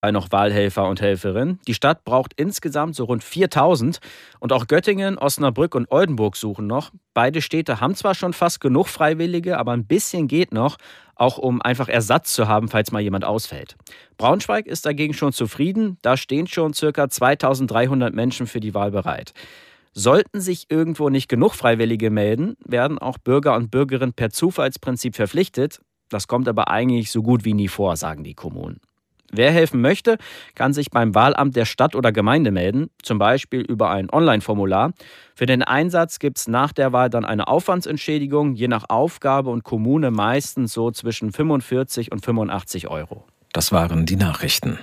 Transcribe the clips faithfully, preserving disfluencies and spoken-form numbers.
noch Wahlhelfer und Helferinnen. Die Stadt braucht insgesamt so rund viertausend. Und auch Göttingen, Osnabrück und Oldenburg suchen noch. Beide Städte haben zwar schon fast genug Freiwillige, aber ein bisschen geht noch. Auch um einfach Ersatz zu haben, falls mal jemand ausfällt. Braunschweig ist dagegen schon zufrieden. Da stehen schon ca. zweitausenddreihundert Menschen für die Wahl bereit. Sollten sich irgendwo nicht genug Freiwillige melden, werden auch Bürger und Bürgerinnen per Zufallsprinzip verpflichtet. Das kommt aber eigentlich so gut wie nie vor, sagen die Kommunen. Wer helfen möchte, kann sich beim Wahlamt der Stadt oder Gemeinde melden, zum Beispiel über ein Online-Formular. Für den Einsatz gibt es nach der Wahl dann eine Aufwandsentschädigung, je nach Aufgabe und Kommune meistens so zwischen fünfundvierzig und fünfundachtzig Euro. Das waren die Nachrichten.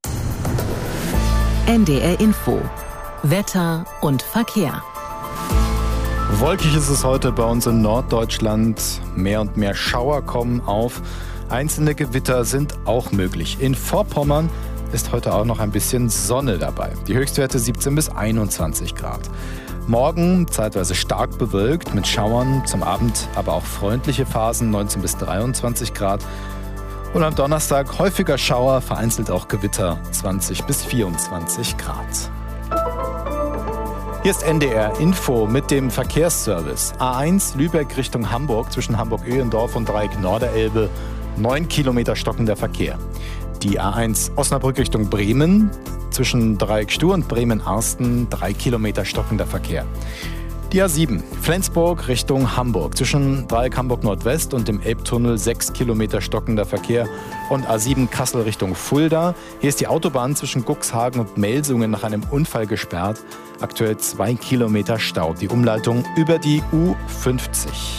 N D R Info. Wetter und Verkehr. Wolkig ist es heute bei uns in Norddeutschland. Mehr und mehr Schauer kommen auf. Einzelne Gewitter sind auch möglich. In Vorpommern ist heute auch noch ein bisschen Sonne dabei. Die Höchstwerte siebzehn bis einundzwanzig Grad. Morgen zeitweise stark bewölkt mit Schauern, zum Abend aber auch freundliche Phasen, neunzehn bis dreiundzwanzig Grad. Und am Donnerstag häufiger Schauer, vereinzelt auch Gewitter, zwanzig bis vierundzwanzig Grad. Hier ist N D R Info mit dem Verkehrsservice. A eins Lübeck Richtung Hamburg zwischen Hamburg-Öhlendorf und Dreieck Norderelbe. neun Kilometer stockender Verkehr. Die A eins Osnabrück Richtung Bremen zwischen Dreieck Stur und Bremen-Arsten. drei Kilometer stockender Verkehr. Die A sieben Flensburg Richtung Hamburg zwischen Dreieck Hamburg-Nordwest und dem Elbtunnel. sechs Kilometer stockender Verkehr. Und A sieben Kassel Richtung Fulda. Hier ist die Autobahn zwischen Cuxhagen und Melsungen nach einem Unfall gesperrt. Aktuell zwei Kilometer Stau. Die Umleitung über die U fünfzig.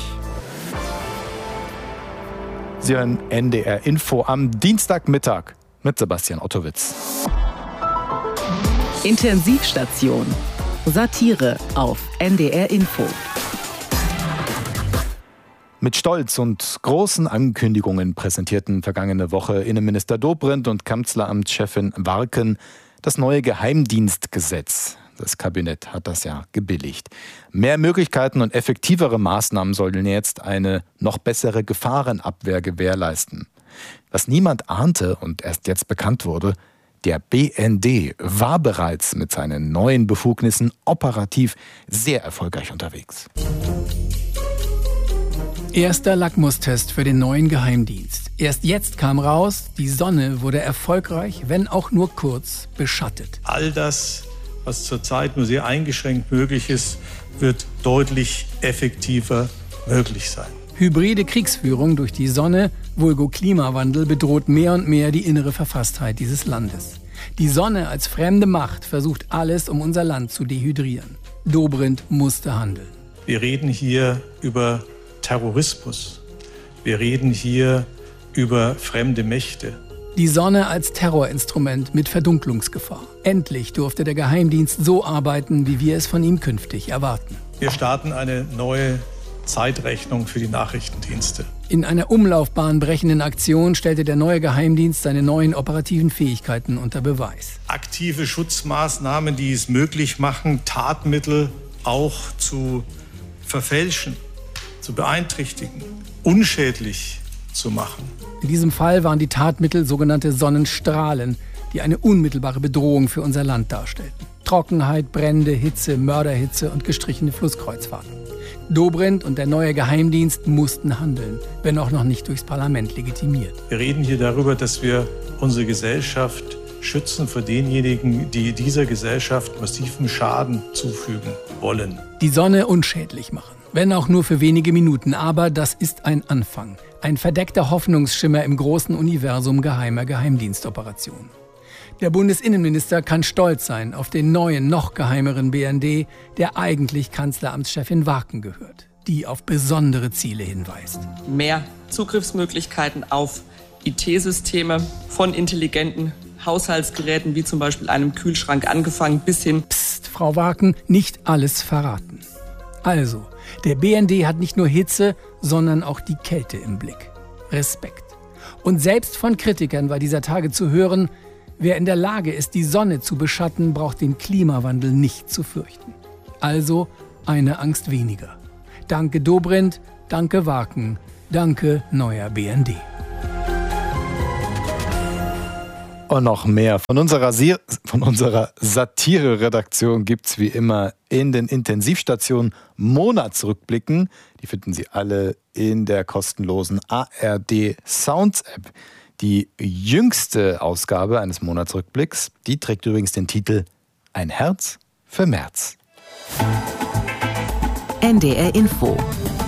Sie hören N D R Info am Dienstagmittag mit Sebastian Ottowitz. Intensivstation. Satire auf N D R Info. Mit Stolz und großen Ankündigungen präsentierten vergangene Woche Innenminister Dobrindt und Kanzleramtschefin Warken das neue Geheimdienstgesetz. Das Kabinett hat das ja gebilligt. Mehr Möglichkeiten und effektivere Maßnahmen sollen jetzt eine noch bessere Gefahrenabwehr gewährleisten. Was niemand ahnte und erst jetzt bekannt wurde, der B N D war bereits mit seinen neuen Befugnissen operativ sehr erfolgreich unterwegs. Erster Lackmustest für den neuen Geheimdienst. Erst jetzt kam raus, die Sonne wurde erfolgreich, wenn auch nur kurz, beschattet. All das, was zurzeit nur sehr eingeschränkt möglich ist, wird deutlich effektiver möglich sein. Hybride Kriegsführung durch die Sonne, vulgo Klimawandel, bedroht mehr und mehr die innere Verfasstheit dieses Landes. Die Sonne als fremde Macht versucht alles, um unser Land zu dehydrieren. Dobrindt musste handeln. Wir reden hier über Terrorismus. Wir reden hier über fremde Mächte. Die Sonne als Terrorinstrument mit Verdunklungsgefahr. Endlich durfte der Geheimdienst so arbeiten, wie wir es von ihm künftig erwarten. Wir starten eine neue Zeitrechnung für die Nachrichtendienste. In einer Umlaufbahn brechenden Aktion stellte der neue Geheimdienst seine neuen operativen Fähigkeiten unter Beweis. Aktive Schutzmaßnahmen, die es möglich machen, Tatmittel auch zu verfälschen, zu beeinträchtigen, unschädlich zu machen. In diesem Fall waren die Tatmittel sogenannte Sonnenstrahlen, die eine unmittelbare Bedrohung für unser Land darstellten. Trockenheit, Brände, Hitze, Mörderhitze und gestrichene Flusskreuzfahrten. Dobrindt und der neue Geheimdienst mussten handeln, wenn auch noch nicht durchs Parlament legitimiert. Wir reden hier darüber, dass wir unsere Gesellschaft schützen vor denjenigen, die dieser Gesellschaft massiven Schaden zufügen wollen. Die Sonne unschädlich machen, wenn auch nur für wenige Minuten, aber das ist ein Anfang. Ein verdeckter Hoffnungsschimmer im großen Universum geheimer Geheimdienstoperationen. Der Bundesinnenminister kann stolz sein auf den neuen, noch geheimeren B N D, der eigentlich Kanzleramtschefin Warken gehört, die auf besondere Ziele hinweist. Mehr Zugriffsmöglichkeiten auf I T-Systeme, von intelligenten Haushaltsgeräten wie zum Beispiel einem Kühlschrank angefangen bis hin... Psst, Frau Warken, nicht alles verraten. Also, der B N D hat nicht nur Hitze, sondern auch die Kälte im Blick. Respekt. Und selbst von Kritikern war dieser Tage zu hören, wer in der Lage ist, die Sonne zu beschatten, braucht den Klimawandel nicht zu fürchten. Also eine Angst weniger. Danke Dobrindt, danke Warken, danke neuer B N D. Und noch mehr. Von unserer, Si- von unserer Satire-Redaktion gibt es wie immer in den Intensivstationen Monatsrückblicken. Die finden Sie alle in der kostenlosen A R D Sounds App. Die jüngste Ausgabe eines Monatsrückblicks, die trägt übrigens den Titel Ein Herz für März. N D R Info.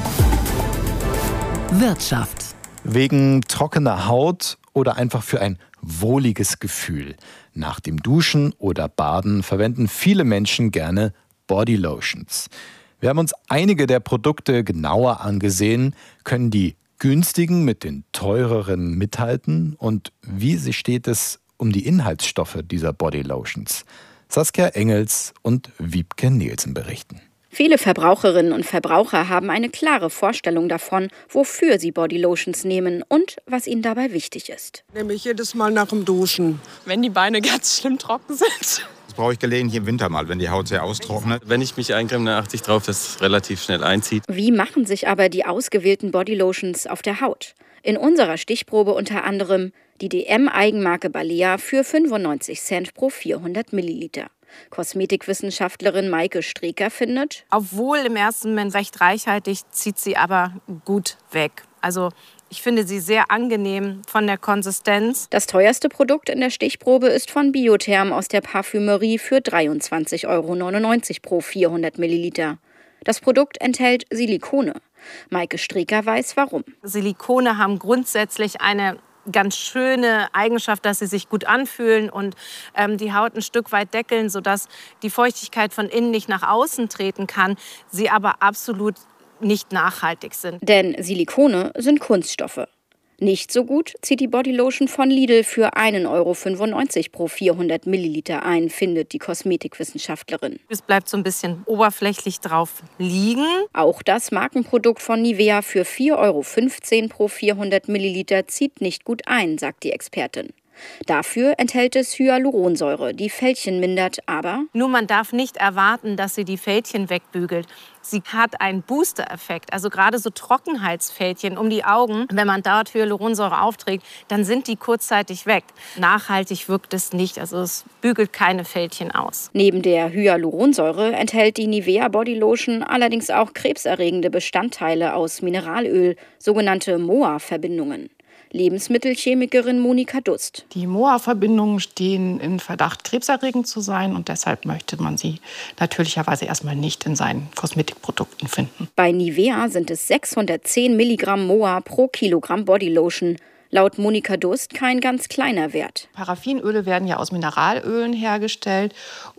Wirtschaft. Wegen trockener Haut oder einfach für ein wohliges Gefühl. Nach dem Duschen oder Baden verwenden viele Menschen gerne Bodylotions. Wir haben uns einige der Produkte genauer angesehen. Können die günstigen mit den teureren mithalten? Und wie steht es um die Inhaltsstoffe dieser Bodylotions? Saskia Engels und Wiebke Nielsen berichten. Viele Verbraucherinnen und Verbraucher haben eine klare Vorstellung davon, wofür sie Bodylotions nehmen und was ihnen dabei wichtig ist. Nehme ich jedes Mal nach dem Duschen. Wenn die Beine ganz schlimm trocken sind. Das brauche ich gelegentlich im Winter mal, wenn die Haut sehr austrocknet. Wenn ich mich eincreme, dann achte ich darauf, dass es relativ schnell einzieht. Wie machen sich aber die ausgewählten Bodylotions auf der Haut? In unserer Stichprobe unter anderem die D M-Eigenmarke Balea für fünfundneunzig Cent pro vierhundert Milliliter. Kosmetikwissenschaftlerin Maike Streeker findet, obwohl im ersten Moment recht reichhaltig, zieht sie aber gut weg. Also ich finde sie sehr angenehm von der Konsistenz. Das teuerste Produkt in der Stichprobe ist von Biotherm aus der Parfümerie für dreiundzwanzig Euro neunundneunzig pro vierhundert Milliliter. Das Produkt enthält Silikone. Maike Streeker weiß warum. Silikone haben grundsätzlich eine ganz schöne Eigenschaft, dass sie sich gut anfühlen und ähm, die Haut ein Stück weit deckeln, sodass die Feuchtigkeit von innen nicht nach außen treten kann, sie aber absolut nicht nachhaltig sind. Denn Silikone sind Kunststoffe. Nicht so gut zieht die Bodylotion von Lidl für ein Euro fünfundneunzig pro vierhundert Milliliter ein, findet die Kosmetikwissenschaftlerin. Es bleibt so ein bisschen oberflächlich drauf liegen. Auch das Markenprodukt von Nivea für vier Euro fünfzehn pro vierhundert Milliliter zieht nicht gut ein, sagt die Expertin. Dafür enthält es Hyaluronsäure, die Fältchen mindert, aber... Nur man darf nicht erwarten, dass sie die Fältchen wegbügelt. Sie hat einen Booster-Effekt, also gerade so Trockenheitsfältchen um die Augen. Wenn man dort Hyaluronsäure aufträgt, dann sind die kurzzeitig weg. Nachhaltig wirkt es nicht, also es bügelt keine Fältchen aus. Neben der Hyaluronsäure enthält die Nivea Bodylotion allerdings auch krebserregende Bestandteile aus Mineralöl, sogenannte M O A-Verbindungen. Lebensmittelchemikerin Monika Dust. Die M O A-Verbindungen stehen in Verdacht, krebserregend zu sein und deshalb möchte man sie natürlicherweise erstmal nicht in seinen Kosmetikprodukten finden. Bei Nivea sind es sechshundertzehn Milligramm M O A pro Kilogramm Bodylotion. Laut Monika Dust kein ganz kleiner Wert. Paraffinöle werden ja aus Mineralölen hergestellt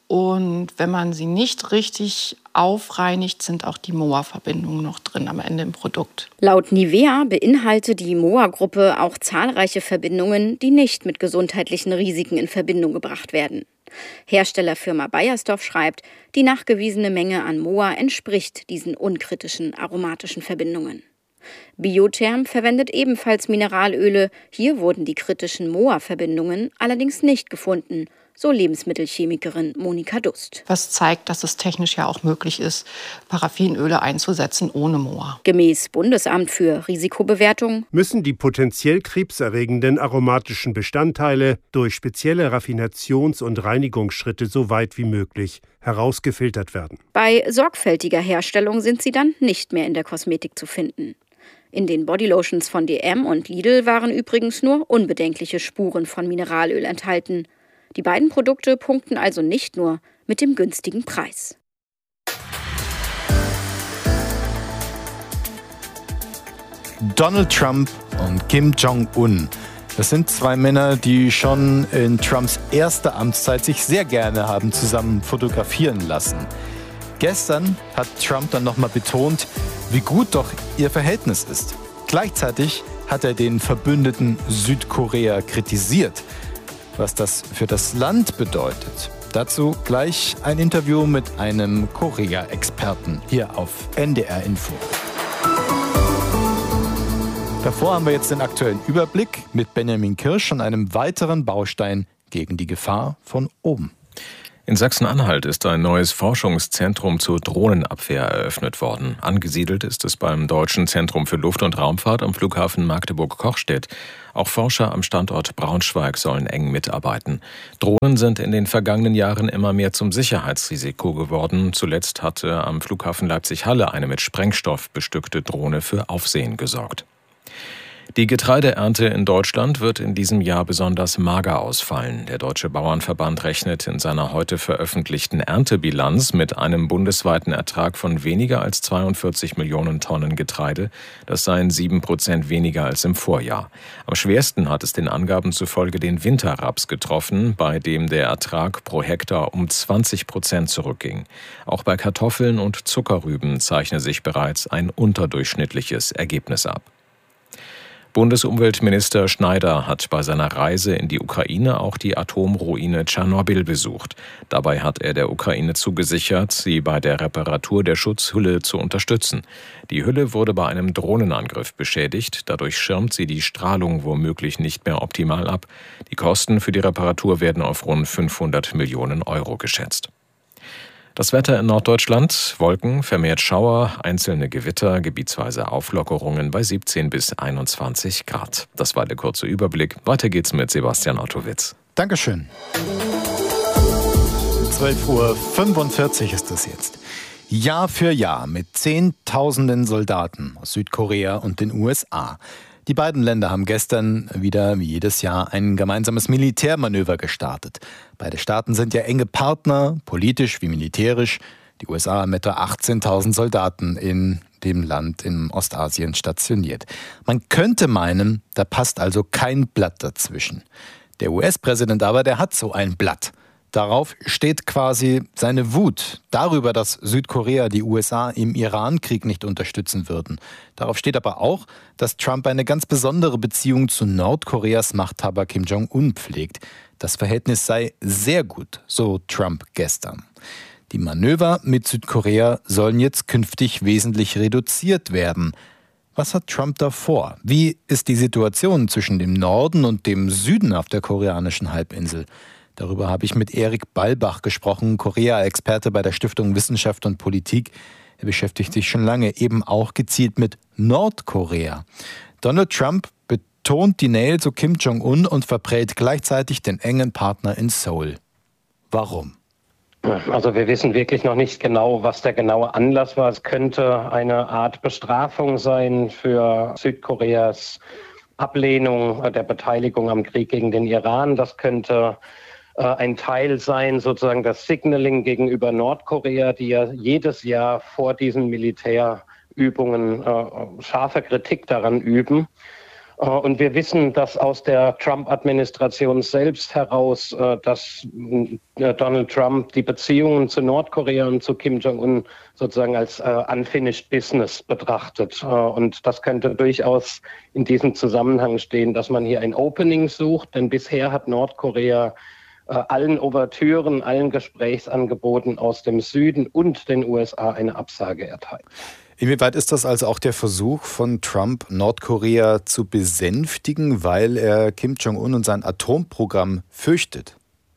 und wenn man sie nicht richtig aufreinigt, sind auch die M O A-Verbindungen noch drin am Ende im Produkt. Laut Nivea beinhaltet die M O A-Gruppe auch zahlreiche Verbindungen, die nicht mit gesundheitlichen Risiken in Verbindung gebracht werden. Herstellerfirma Beiersdorf schreibt, die nachgewiesene Menge an M O A entspricht diesen unkritischen aromatischen Verbindungen. Biotherm verwendet ebenfalls Mineralöle. Hier wurden die kritischen M O A-Verbindungen allerdings nicht gefunden, so Lebensmittelchemikerin Monika Dust. Was zeigt, dass es technisch ja auch möglich ist, Paraffinöle einzusetzen ohne M O A. Gemäß Bundesamt für Risikobewertung müssen die potenziell krebserregenden aromatischen Bestandteile durch spezielle Raffinations- und Reinigungsschritte so weit wie möglich herausgefiltert werden. Bei sorgfältiger Herstellung sind sie dann nicht mehr in der Kosmetik zu finden. In den Bodylotions von D M und Lidl waren übrigens nur unbedenkliche Spuren von Mineralöl enthalten. Die beiden Produkte punkten also nicht nur mit dem günstigen Preis. Donald Trump und Kim Jong-un. Das sind zwei Männer, die schon in Trumps erster Amtszeit sich sehr gerne haben zusammen fotografieren lassen. Gestern hat Trump dann nochmal betont, wie gut doch ihr Verhältnis ist. Gleichzeitig hat er den Verbündeten Südkorea kritisiert. Was das für das Land bedeutet. Dazu gleich ein Interview mit einem Korea-Experten hier auf N D R Info. Davor haben wir jetzt den aktuellen Überblick mit Benjamin Kirsch und einem weiteren Baustein gegen die Gefahr von oben. In Sachsen-Anhalt ist ein neues Forschungszentrum zur Drohnenabwehr eröffnet worden. Angesiedelt ist es beim Deutschen Zentrum für Luft- und Raumfahrt am Flughafen Magdeburg-Kochstedt. Auch Forscher am Standort Braunschweig sollen eng mitarbeiten. Drohnen sind in den vergangenen Jahren immer mehr zum Sicherheitsrisiko geworden. Zuletzt hatte am Flughafen Leipzig-Halle eine mit Sprengstoff bestückte Drohne für Aufsehen gesorgt. Die Getreideernte in Deutschland wird in diesem Jahr besonders mager ausfallen. Der Deutsche Bauernverband rechnet in seiner heute veröffentlichten Erntebilanz mit einem bundesweiten Ertrag von weniger als zweiundvierzig Millionen Tonnen Getreide. Das seien sieben Prozent weniger als im Vorjahr. Am schwersten hat es den Angaben zufolge den Winterraps getroffen, bei dem der Ertrag pro Hektar um zwanzig Prozent zurückging. Auch bei Kartoffeln und Zuckerrüben zeichne sich bereits ein unterdurchschnittliches Ergebnis ab. Bundesumweltminister Schneider hat bei seiner Reise in die Ukraine auch die Atomruine Tschernobyl besucht. Dabei hat er der Ukraine zugesichert, sie bei der Reparatur der Schutzhülle zu unterstützen. Die Hülle wurde bei einem Drohnenangriff beschädigt. Dadurch schirmt sie die Strahlung womöglich nicht mehr optimal ab. Die Kosten für die Reparatur werden auf rund fünfhundert Millionen Euro geschätzt. Das Wetter in Norddeutschland: Wolken, vermehrt Schauer, einzelne Gewitter, gebietsweise Auflockerungen bei siebzehn bis einundzwanzig Grad. Das war der kurze Überblick. Weiter geht's mit Sebastian Ottowitz. Dankeschön. zwölf Uhr fünfundvierzig ist es jetzt. Jahr für Jahr mit Zehntausenden Soldaten aus Südkorea und den U S A. Die beiden Länder haben gestern wieder wie jedes Jahr ein gemeinsames Militärmanöver gestartet. Beide Staaten sind ja enge Partner, politisch wie militärisch. Die U S A haben etwa achtzehntausend Soldaten in dem Land in Ostasien stationiert. Man könnte meinen, da passt also kein Blatt dazwischen. Der U S-Präsident aber, der hat so ein Blatt. Darauf steht quasi seine Wut darüber, dass Südkorea die U S A im Iran-Krieg nicht unterstützen würden. Darauf steht aber auch, dass Trump eine ganz besondere Beziehung zu Nordkoreas Machthaber Kim Jong-un pflegt. Das Verhältnis sei sehr gut, so Trump gestern. Die Manöver mit Südkorea sollen jetzt künftig wesentlich reduziert werden. Was hat Trump da vor? Wie ist die Situation zwischen dem Norden und dem Süden auf der koreanischen Halbinsel? Darüber habe ich mit Erik Ballbach gesprochen, Korea-Experte bei der Stiftung Wissenschaft und Politik. Er beschäftigt sich schon lange eben auch gezielt mit Nordkorea. Donald Trump betont die Nähe zu Kim Jong-un und verprellt gleichzeitig den engen Partner in Seoul. Warum? Also wir wissen wirklich noch nicht genau, was der genaue Anlass war. Es könnte eine Art Bestrafung sein für Südkoreas Ablehnung der Beteiligung am Krieg gegen den Iran. Das könnte ein Teil sein, sozusagen das Signaling gegenüber Nordkorea, die ja jedes Jahr vor diesen Militärübungen äh, scharfe Kritik daran üben. Äh, und wir wissen, dass aus der Trump-Administration selbst heraus, äh, dass äh, Donald Trump die Beziehungen zu Nordkorea und zu Kim Jong-un sozusagen als äh, unfinished business betrachtet. Äh, und das könnte durchaus in diesem Zusammenhang stehen, dass man hier ein Opening sucht, denn bisher hat Nordkorea allen Ouvertüren, allen Gesprächsangeboten aus dem Süden und den U S A eine Absage erteilt. Inwieweit ist das also auch der Versuch von Trump, Nordkorea zu besänftigen, weil er Kim Jong-un und sein Atomprogramm fürchtet?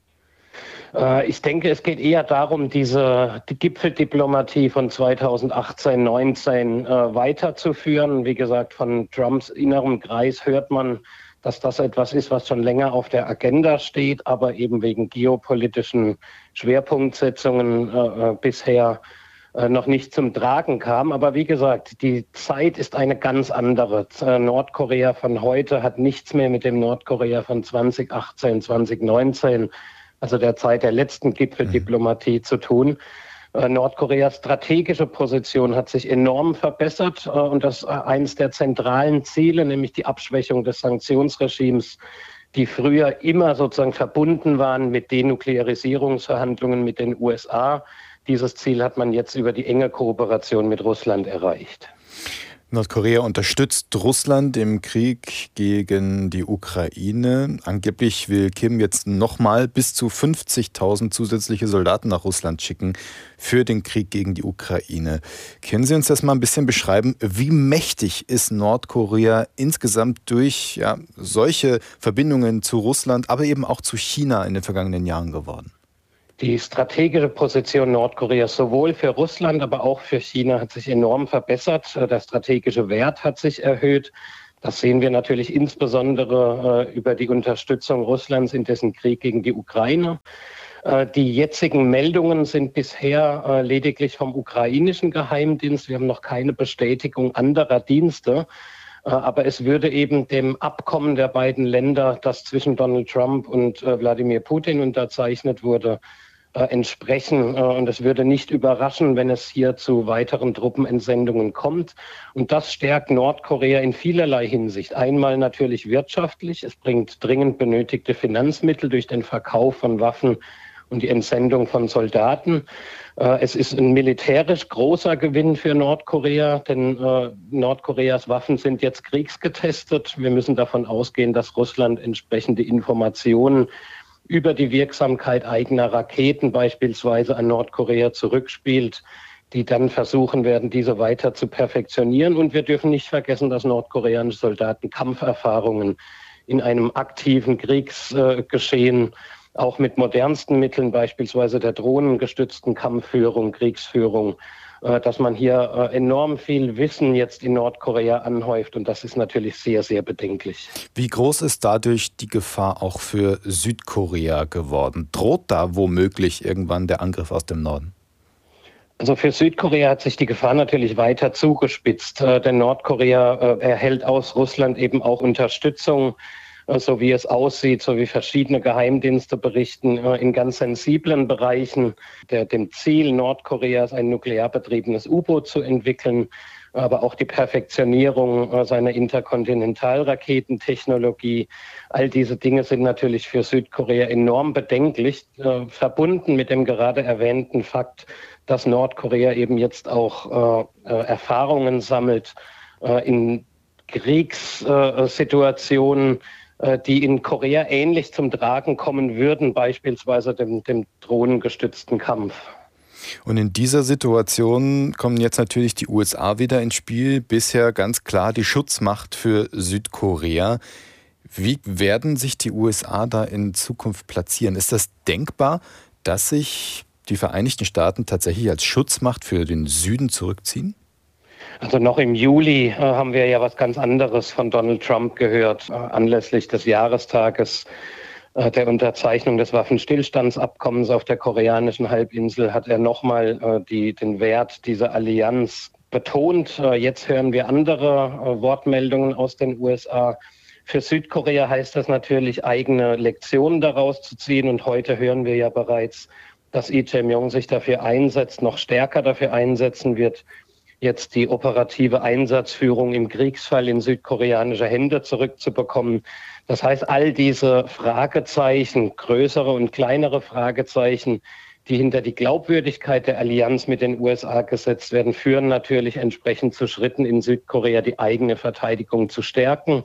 Ich denke, es geht eher darum, diese die Gipfeldiplomatie von zweitausendachtzehn neunzehn äh, weiterzuführen. Wie gesagt, von Trumps innerem Kreis hört man, dass das etwas ist, was schon länger auf der Agenda steht, aber eben wegen geopolitischen Schwerpunktsetzungen äh, bisher äh, noch nicht zum Tragen kam. Aber wie gesagt, die Zeit ist eine ganz andere. Äh, Nordkorea von heute hat nichts mehr mit dem Nordkorea von zweitausendachtzehn, zweitausendneunzehn, also der Zeit der letzten Gipfeldiplomatie, mhm. zu tun. Nordkoreas strategische Position hat sich enorm verbessert und das eines der zentralen Ziele, nämlich die Abschwächung des Sanktionsregimes, die früher immer sozusagen verbunden waren mit Denuklearisierungsverhandlungen mit den U S A. Dieses Ziel hat man jetzt über die enge Kooperation mit Russland erreicht. Nordkorea unterstützt Russland im Krieg gegen die Ukraine. Angeblich will Kim jetzt nochmal bis zu fünfzigtausend zusätzliche Soldaten nach Russland schicken für den Krieg gegen die Ukraine. Können Sie uns das mal ein bisschen beschreiben? Wie mächtig ist Nordkorea insgesamt durch ja, solche Verbindungen zu Russland, aber eben auch zu China in den vergangenen Jahren geworden? Die strategische Position Nordkoreas sowohl für Russland, aber auch für China hat sich enorm verbessert. Der strategische Wert hat sich erhöht. Das sehen wir natürlich insbesondere äh, über die Unterstützung Russlands in dessen Krieg gegen die Ukraine. Äh, die jetzigen Meldungen sind bisher äh, lediglich vom ukrainischen Geheimdienst. Wir haben noch keine Bestätigung anderer Dienste. Äh, aber es würde eben dem Abkommen der beiden Länder, das zwischen Donald Trump und äh, Wladimir Putin unterzeichnet wurde, Äh, entsprechen. Äh, und es würde nicht überraschen, wenn es hier zu weiteren Truppenentsendungen kommt. Und das stärkt Nordkorea in vielerlei Hinsicht. Einmal natürlich wirtschaftlich. Es bringt dringend benötigte Finanzmittel durch den Verkauf von Waffen und die Entsendung von Soldaten. Äh, es ist ein militärisch großer Gewinn für Nordkorea, denn äh, Nordkoreas Waffen sind jetzt kriegsgetestet. Wir müssen davon ausgehen, dass Russland entsprechende Informationen über die Wirksamkeit eigener Raketen beispielsweise an Nordkorea zurückspielt, die dann versuchen werden, diese weiter zu perfektionieren. Und wir dürfen nicht vergessen, dass nordkoreanische Soldaten Kampferfahrungen in einem aktiven Kriegsgeschehen, äh, auch mit modernsten Mitteln, beispielsweise der drohnengestützten Kampfführung, Kriegsführung, äh, dass man hier äh, enorm viel Wissen jetzt in Nordkorea anhäuft. Und das ist natürlich sehr, sehr bedenklich. Wie groß ist dadurch die Gefahr auch für Südkorea geworden? Droht da womöglich irgendwann der Angriff aus dem Norden? Also für Südkorea hat sich die Gefahr natürlich weiter zugespitzt, äh, denn Nordkorea äh, erhält aus Russland eben auch Unterstützung, äh, so wie es aussieht, so wie verschiedene Geheimdienste berichten, äh, in ganz sensiblen Bereichen, der, dem Ziel Nordkoreas ein nuklear betriebenes U-Boot zu entwickeln, aber auch die Perfektionierung äh, seiner Interkontinentalraketentechnologie. All diese Dinge sind natürlich für Südkorea enorm bedenklich, äh, verbunden mit dem gerade erwähnten Fakt, dass Nordkorea eben jetzt auch äh, äh, Erfahrungen sammelt äh, in Kriegssituationen, äh, die in Korea ähnlich zum Tragen kommen würden, beispielsweise dem, dem drohnengestützten Kampf. Und in dieser Situation kommen jetzt natürlich die U S A wieder ins Spiel, bisher ganz klar die Schutzmacht für Südkorea. Wie werden sich die U S A da in Zukunft platzieren? Ist das denkbar, dass sich die Vereinigten Staaten tatsächlich als Schutzmacht für den Süden zurückziehen? Also noch im Juli äh, haben wir ja was ganz anderes von Donald Trump gehört, äh, anlässlich des Jahrestages äh, der Unterzeichnung des Waffenstillstandsabkommens auf der koreanischen Halbinsel hat er nochmal äh, die, den Wert dieser Allianz betont. Äh, jetzt hören wir andere äh, Wortmeldungen aus den U S A. Für Südkorea heißt das natürlich, eigene Lektionen daraus zu ziehen. Und heute hören wir ja bereits, dass Lee Jae-myung sich dafür einsetzt, noch stärker dafür einsetzen wird, jetzt die operative Einsatzführung im Kriegsfall in südkoreanische Hände zurückzubekommen. Das heißt, all diese Fragezeichen, größere und kleinere Fragezeichen, die hinter die Glaubwürdigkeit der Allianz mit den U S A gesetzt werden, führen natürlich entsprechend zu Schritten in Südkorea, die eigene Verteidigung zu stärken.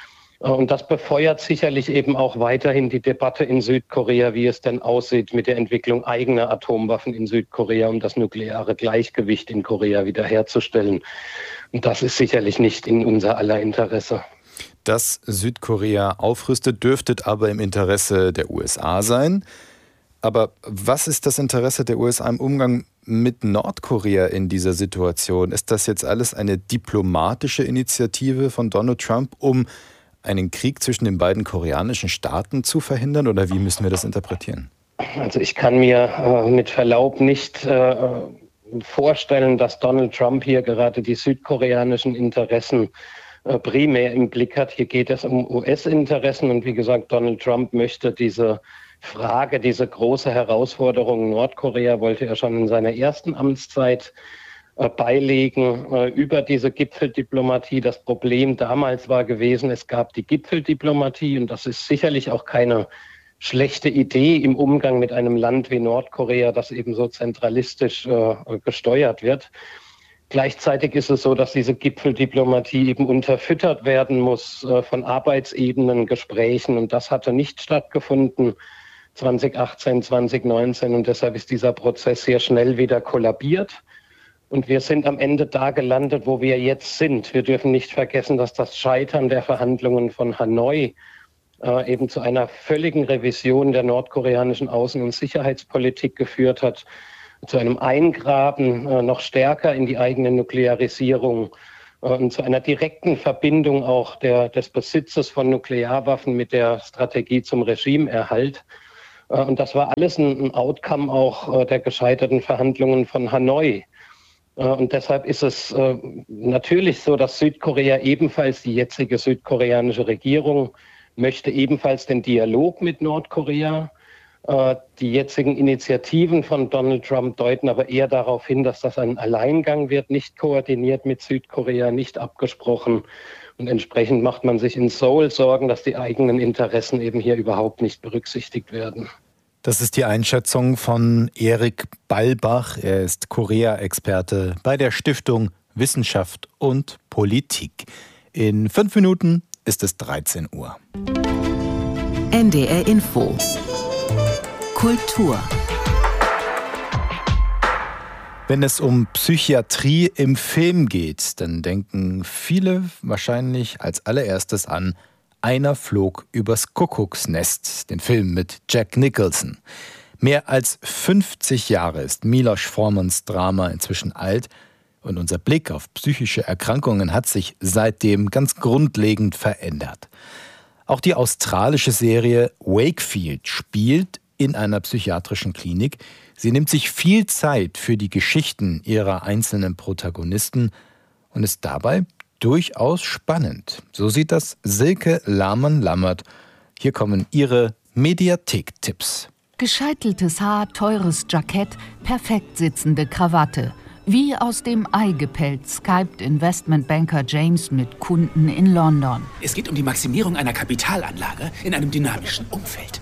Und das befeuert sicherlich eben auch weiterhin die Debatte in Südkorea, wie es denn aussieht mit der Entwicklung eigener Atomwaffen in Südkorea, um das nukleare Gleichgewicht in Korea wiederherzustellen. Und das ist sicherlich nicht in unser aller Interesse. Dass Südkorea aufrüstet, dürfte aber im Interesse der U S A sein. Aber was ist das Interesse der U S A im Umgang mit Nordkorea in dieser Situation? Ist das jetzt alles eine diplomatische Initiative von Donald Trump, um einen Krieg zwischen den beiden koreanischen Staaten zu verhindern, oder wie müssen wir das interpretieren? Also ich kann mir äh, mit Verlaub nicht äh, vorstellen, dass Donald Trump hier gerade die südkoreanischen Interessen äh, primär im Blick hat. Hier geht es um U S-Interessen und wie gesagt, Donald Trump möchte diese Frage, diese große Herausforderung Nordkorea, wollte er schon in seiner ersten Amtszeit beilegen äh, über diese Gipfeldiplomatie. Das Problem damals war gewesen, es gab die Gipfeldiplomatie und das ist sicherlich auch keine schlechte Idee im Umgang mit einem Land wie Nordkorea, das eben so zentralistisch äh, gesteuert wird. Gleichzeitig ist es so, dass diese Gipfeldiplomatie eben unterfüttert werden muss äh, von Arbeitsebenen, Gesprächen und das hatte nicht stattgefunden zwanzig achtzehn, zwanzig neunzehn und deshalb ist dieser Prozess sehr schnell wieder kollabiert. Und wir sind am Ende da gelandet, wo wir jetzt sind. Wir dürfen nicht vergessen, dass das Scheitern der Verhandlungen von Hanoi äh, eben zu einer völligen Revision der nordkoreanischen Außen- und Sicherheitspolitik geführt hat, zu einem Eingraben äh, noch stärker in die eigene Nuklearisierung äh, und zu einer direkten Verbindung auch der, des Besitzes von Nuklearwaffen mit der Strategie zum Regimeerhalt. Äh, und das war alles ein, ein Outcome auch äh, der gescheiterten Verhandlungen von Hanoi. Äh, und deshalb ist es äh, natürlich so, dass Südkorea ebenfalls, die jetzige südkoreanische Regierung, möchte ebenfalls den Dialog mit Nordkorea. Die jetzigen Initiativen von Donald Trump deuten aber eher darauf hin, dass das ein Alleingang wird, nicht koordiniert mit Südkorea, nicht abgesprochen. Und entsprechend macht man sich in Seoul Sorgen, dass die eigenen Interessen eben hier überhaupt nicht berücksichtigt werden. Das ist die Einschätzung von Erik Ballbach. Er ist Korea-Experte bei der Stiftung Wissenschaft und Politik. In fünf Minuten ist es dreizehn Uhr. N D R Info Kultur. Wenn es um Psychiatrie im Film geht, dann denken viele wahrscheinlich als allererstes an Einer flog übers Kuckucksnest, den Film mit Jack Nicholson. Mehr als fünfzig Jahre ist Milos Formans Drama inzwischen alt und unser Blick auf psychische Erkrankungen hat sich seitdem ganz grundlegend verändert. Auch die australische Serie Wakefield spielt in einer psychiatrischen Klinik. Sie nimmt sich viel Zeit für die Geschichten ihrer einzelnen Protagonisten und ist dabei durchaus spannend. So sieht das Silke Lahmann-Lammert. Hier kommen ihre Mediathek-Tipps. Gescheiteltes Haar, teures Jackett, perfekt sitzende Krawatte. Wie aus dem Ei gepellt skypt Investmentbanker James mit Kunden in London. Es geht um die Maximierung einer Kapitalanlage in einem dynamischen Umfeld.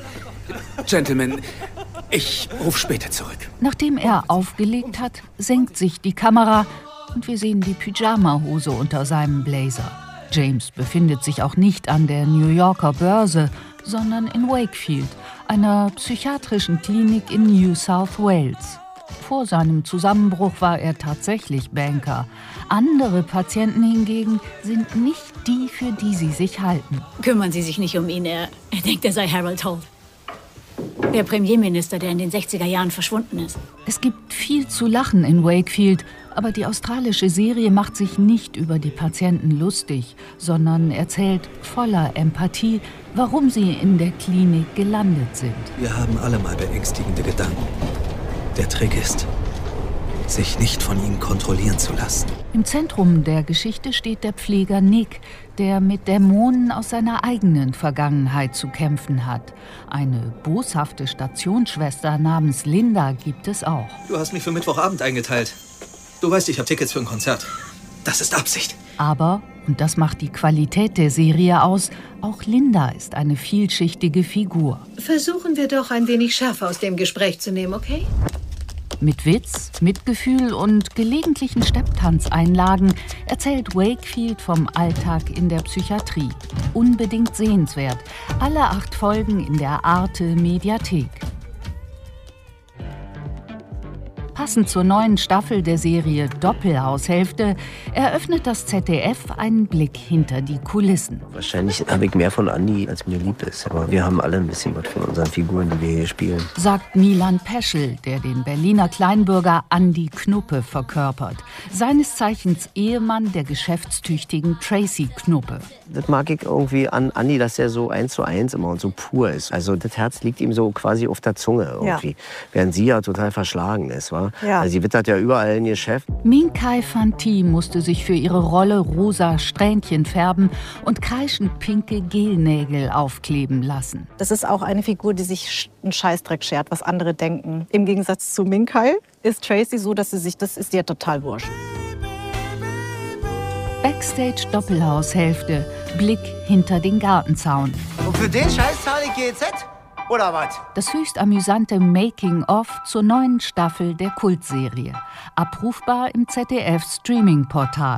Gentlemen, ich rufe später zurück. Nachdem er aufgelegt hat, senkt sich die Kamera und wir sehen die Pyjama-Hose unter seinem Blazer. James befindet sich auch nicht an der New Yorker Börse, sondern in Wakefield, einer psychiatrischen Klinik in New South Wales. Vor seinem Zusammenbruch war er tatsächlich Banker. Andere Patienten hingegen sind nicht die, für die sie sich halten. Kümmern Sie sich nicht um ihn, er, er denkt, er sei Harold Holt. Der Premierminister, der in den sechziger Jahren verschwunden ist. Es gibt viel zu lachen in Wakefield, aber die australische Serie macht sich nicht über die Patienten lustig, sondern erzählt voller Empathie, warum sie in der Klinik gelandet sind. Wir haben alle mal beängstigende Gedanken. Der Trick ist, sich nicht von ihnen kontrollieren zu lassen. Im Zentrum der Geschichte steht der Pfleger Nick, der mit Dämonen aus seiner eigenen Vergangenheit zu kämpfen hat. Eine boshafte Stationsschwester namens Linda gibt es auch. Du hast mich für Mittwochabend eingeteilt. Du weißt, ich habe Tickets für ein Konzert. Das ist Absicht. Aber, und das macht die Qualität der Serie aus, auch Linda ist eine vielschichtige Figur. Versuchen wir doch ein wenig Schärfe aus dem Gespräch zu nehmen, okay? Mit Witz, Mitgefühl und gelegentlichen Stepptanzeinlagen erzählt Wakefield vom Alltag in der Psychiatrie. Unbedingt sehenswert. Alle acht Folgen in der Arte Mediathek. Passend zur neuen Staffel der Serie Doppelhaushälfte eröffnet das Z D F einen Blick hinter die Kulissen. Wahrscheinlich habe ich mehr von Andi, als mir lieb ist. Aber wir haben alle ein bisschen was von unseren Figuren, die wir hier spielen. Sagt Milan Peschel, der den Berliner Kleinbürger Andi Knuppe verkörpert. Seines Zeichens Ehemann der geschäftstüchtigen Tracy Knuppe. Das mag ich irgendwie an Andi, dass er so eins zu eins immer und so pur ist. Also das Herz liegt ihm so quasi auf der Zunge irgendwie. Ja. Während sie ja total verschlagen ist, wa? Ja. Also sie wittert ja überall in ihr Geschäft. Minkai Fanti musste sich für ihre Rolle rosa Strähnchen färben und kreischend pinke Gelnägel aufkleben lassen. Das ist auch eine Figur, die sich einen Scheißdreck schert, was andere denken. Im Gegensatz zu Minkai ist Tracy so, dass sie sich, das ist ihr total wurscht. Backstage Doppelhaushälfte, Blick hinter den Gartenzaun. Und für den Scheiß zahle ich G E Z? Oder was? Das höchst amüsante Making-of zur neuen Staffel der Kultserie. Abrufbar im Z D F-Streaming-Portal.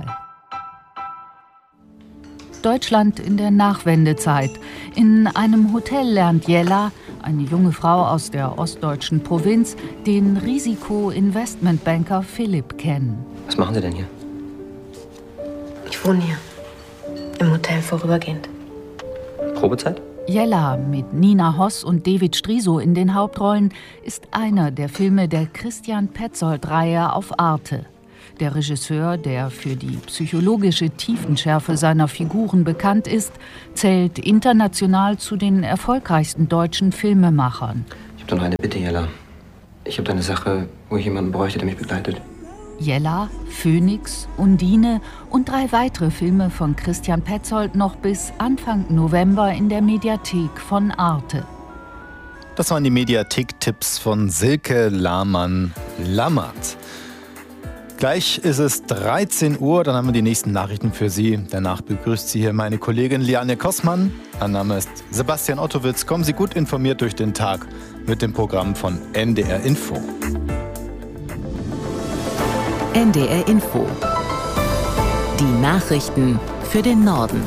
Deutschland in der Nachwendezeit. In einem Hotel lernt Jella, eine junge Frau aus der ostdeutschen Provinz, den Risiko-Investmentbanker Philipp kennen. Was machen Sie denn hier? Ich wohne hier. Im Hotel vorübergehend. Probezeit? Jella mit Nina Hoss und David Striso in den Hauptrollen ist einer der Filme der Christian Petzold-Reihe auf Arte. Der Regisseur, der für die psychologische Tiefenschärfe seiner Figuren bekannt ist, zählt international zu den erfolgreichsten deutschen Filmemachern. Ich habe doch noch eine Bitte, Jella. Ich habe da eine Sache, wo ich jemanden bräuchte, der mich begleitet. Jella, Phoenix, Undine und drei weitere Filme von Christian Petzold noch bis Anfang November in der Mediathek von Arte. Das waren die Mediathek-Tipps von Silke Lahmann-Lammert. Gleich ist es dreizehn Uhr, dann haben wir die nächsten Nachrichten für Sie. Danach begrüßt Sie hier meine Kollegin Liane Kossmann. Mein Name ist Sebastian Ottowitz. Kommen Sie gut informiert durch den Tag mit dem Programm von N D R Info. N D R Info. Die Nachrichten für den Norden.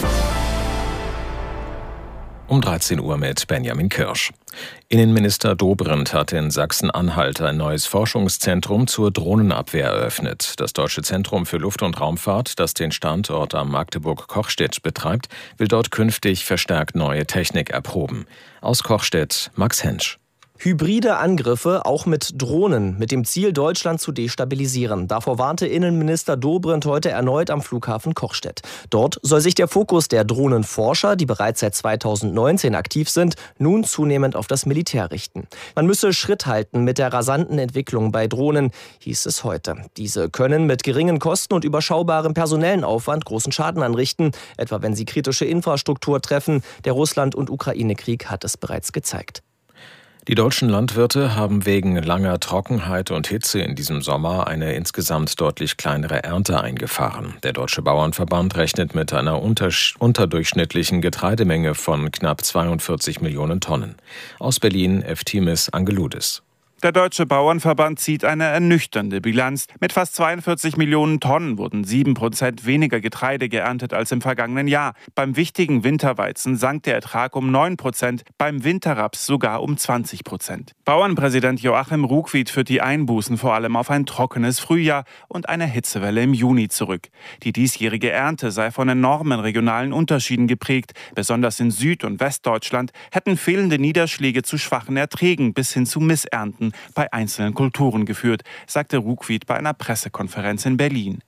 Um dreizehn Uhr mit Benjamin Kirsch. Innenminister Dobrindt hat in Sachsen-Anhalt ein neues Forschungszentrum zur Drohnenabwehr eröffnet. Das Deutsche Zentrum für Luft- und Raumfahrt, das den Standort am Magdeburg-Kochstedt betreibt, will dort künftig verstärkt neue Technik erproben. Aus Kochstedt, Max Hensch. Hybride Angriffe, auch mit Drohnen, mit dem Ziel, Deutschland zu destabilisieren. Davor warnte Innenminister Dobrindt heute erneut am Flughafen Kochstedt. Dort soll sich der Fokus der Drohnenforscher, die bereits seit zweitausendneunzehn aktiv sind, nun zunehmend auf das Militär richten. Man müsse Schritt halten mit der rasanten Entwicklung bei Drohnen, hieß es heute. Diese können mit geringen Kosten und überschaubarem personellen Aufwand großen Schaden anrichten, etwa wenn sie kritische Infrastruktur treffen. Der Russland- und Ukraine-Krieg hat es bereits gezeigt. Die deutschen Landwirte haben wegen langer Trockenheit und Hitze in diesem Sommer eine insgesamt deutlich kleinere Ernte eingefahren. Der Deutsche Bauernverband rechnet mit einer unterdurchschnittlichen Getreidemenge von knapp zweiundvierzig Millionen Tonnen. Aus Berlin, Eftimis Angeloudis. Der Deutsche Bauernverband zieht eine ernüchternde Bilanz. Mit fast zweiundvierzig Millionen Tonnen wurden sieben Prozent weniger Getreide geerntet als im vergangenen Jahr. Beim wichtigen Winterweizen sank der Ertrag um neun Prozent, beim Winterraps sogar um zwanzig Prozent. Bauernpräsident Joachim Ruckwied führt die Einbußen vor allem auf ein trockenes Frühjahr und eine Hitzewelle im Juni zurück. Die diesjährige Ernte sei von enormen regionalen Unterschieden geprägt. Besonders in Süd- und Westdeutschland hätten fehlende Niederschläge zu schwachen Erträgen bis hin zu Missernten bei einzelnen Kulturen geführt, sagte Ruckwied bei einer Pressekonferenz in Berlin.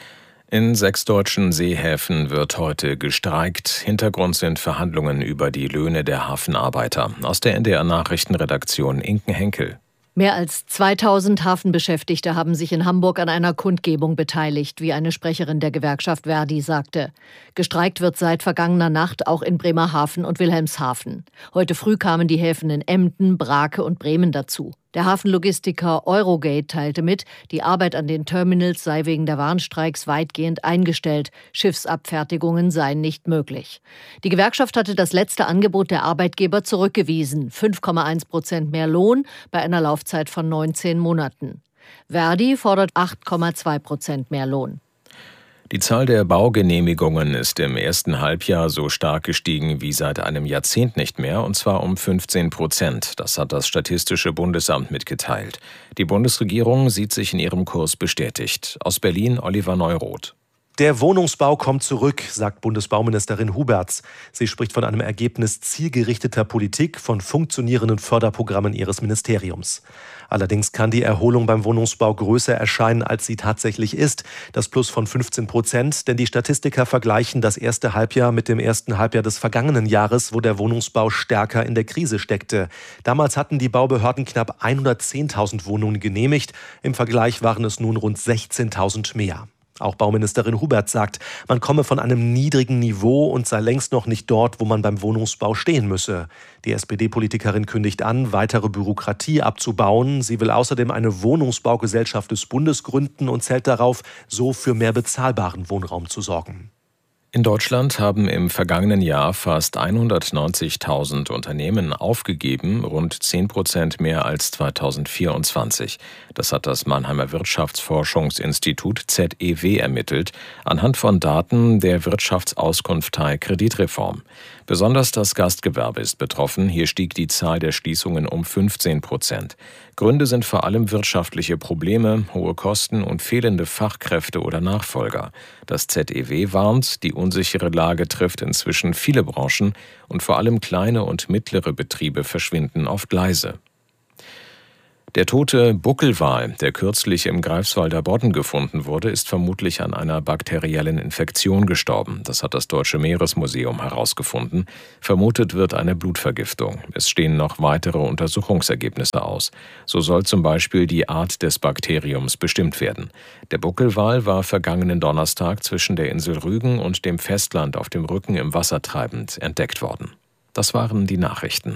In sechs deutschen Seehäfen wird heute gestreikt. Hintergrund sind Verhandlungen über die Löhne der Hafenarbeiter. Aus der N D R-Nachrichtenredaktion Inken Henkel. Mehr als zweitausend Hafenbeschäftigte haben sich in Hamburg an einer Kundgebung beteiligt, wie eine Sprecherin der Gewerkschaft Verdi sagte. Gestreikt wird seit vergangener Nacht auch in Bremerhaven und Wilhelmshaven. Heute früh kamen die Häfen in Emden, Brake und Bremen dazu. Der Hafenlogistiker Eurogate teilte mit, die Arbeit an den Terminals sei wegen der Warnstreiks weitgehend eingestellt. Schiffsabfertigungen seien nicht möglich. Die Gewerkschaft hatte das letzte Angebot der Arbeitgeber zurückgewiesen. fünf Komma eins Prozent mehr Lohn bei einer Laufzeit von neunzehn Monaten. Verdi fordert acht Komma zwei Prozent mehr Lohn. Die Zahl der Baugenehmigungen ist im ersten Halbjahr so stark gestiegen wie seit einem Jahrzehnt nicht mehr, und zwar um fünfzehn Prozent. Das hat das Statistische Bundesamt mitgeteilt. Die Bundesregierung sieht sich in ihrem Kurs bestätigt. Aus Berlin Oliver Neuroth. Der Wohnungsbau kommt zurück, sagt Bundesbauministerin Huberts. Sie spricht von einem Ergebnis zielgerichteter Politik, von funktionierenden Förderprogrammen ihres Ministeriums. Allerdings kann die Erholung beim Wohnungsbau größer erscheinen, als sie tatsächlich ist. Das Plus von fünfzehn Prozent, denn die Statistiker vergleichen das erste Halbjahr mit dem ersten Halbjahr des vergangenen Jahres, wo der Wohnungsbau stärker in der Krise steckte. Damals hatten die Baubehörden knapp hundertzehntausend Wohnungen genehmigt. Im Vergleich waren es nun rund sechzehntausend mehr. Auch Bauministerin Hubert sagt, man komme von einem niedrigen Niveau und sei längst noch nicht dort, wo man beim Wohnungsbau stehen müsse. Die S P D-Politikerin kündigt an, weitere Bürokratie abzubauen. Sie will außerdem eine Wohnungsbaugesellschaft des Bundes gründen und zählt darauf, so für mehr bezahlbaren Wohnraum zu sorgen. In Deutschland haben im vergangenen Jahr fast hundertneunzigtausend Unternehmen aufgegeben, rund zehn Prozent mehr als zweitausendvierundzwanzig. Das hat das Mannheimer Wirtschaftsforschungsinstitut Z E W ermittelt, anhand von Daten der Wirtschaftsauskunftei Kreditreform. Besonders das Gastgewerbe ist betroffen. Hier stieg die Zahl der Schließungen um fünfzehn Prozent. Gründe sind vor allem wirtschaftliche Probleme, hohe Kosten und fehlende Fachkräfte oder Nachfolger. Das Z E W warnt, die unsichere Lage trifft inzwischen viele Branchen und vor allem kleine und mittlere Betriebe verschwinden oft leise. Der tote Buckelwal, der kürzlich im Greifswalder Bodden gefunden wurde, ist vermutlich an einer bakteriellen Infektion gestorben. Das hat das Deutsche Meeresmuseum herausgefunden. Vermutet wird eine Blutvergiftung. Es stehen noch weitere Untersuchungsergebnisse aus. So soll zum Beispiel die Art des Bakteriums bestimmt werden. Der Buckelwal war vergangenen Donnerstag zwischen der Insel Rügen und dem Festland auf dem Rücken im Wasser treibend entdeckt worden. Das waren die Nachrichten.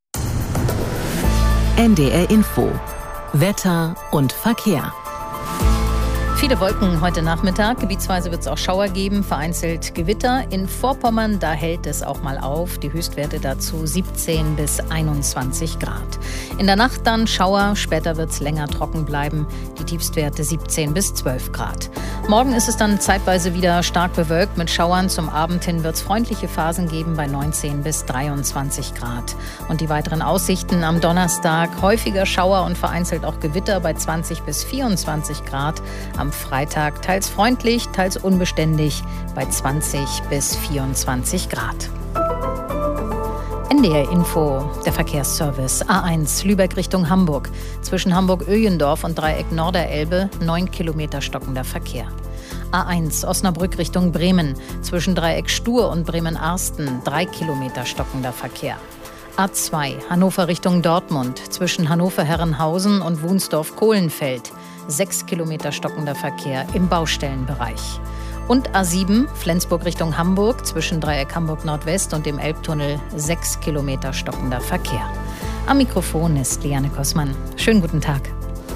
N D R Info. Wetter und Verkehr. Viele Wolken heute Nachmittag. Gebietsweise wird es auch Schauer geben, vereinzelt Gewitter. In Vorpommern, da hält es auch mal auf. Die Höchstwerte dazu siebzehn bis einundzwanzig Grad. In der Nacht dann Schauer, später wird es länger trocken bleiben. Die Tiefstwerte siebzehn bis zwölf Grad. Morgen ist es dann zeitweise wieder stark bewölkt mit Schauern. Zum Abend hin wird es freundliche Phasen geben bei neunzehn bis dreiundzwanzig Grad. Und die weiteren Aussichten am Donnerstag: häufiger Schauer und vereinzelt auch Gewitter bei zwanzig bis vierundzwanzig Grad. Am Freitag teils freundlich, teils unbeständig bei zwanzig bis vierundzwanzig Grad. N D R Info, der Verkehrsservice. A eins, Lübeck Richtung Hamburg. Zwischen Hamburg-Öjendorf und Dreieck Norderelbe neun Kilometer stockender Verkehr. A eins, Osnabrück Richtung Bremen. Zwischen Dreieck Stur und Bremen-Arsten drei Kilometer stockender Verkehr. A zwei, Hannover Richtung Dortmund. Zwischen Hannover-Herrenhausen und Wunsdorf-Kohlenfeld sechs Kilometer stockender Verkehr im Baustellenbereich. Und A sieben, Flensburg Richtung Hamburg, zwischen Dreieck Hamburg Nordwest und dem Elbtunnel sechs Kilometer stockender Verkehr. Am Mikrofon ist Liane Kossmann. Schönen guten Tag.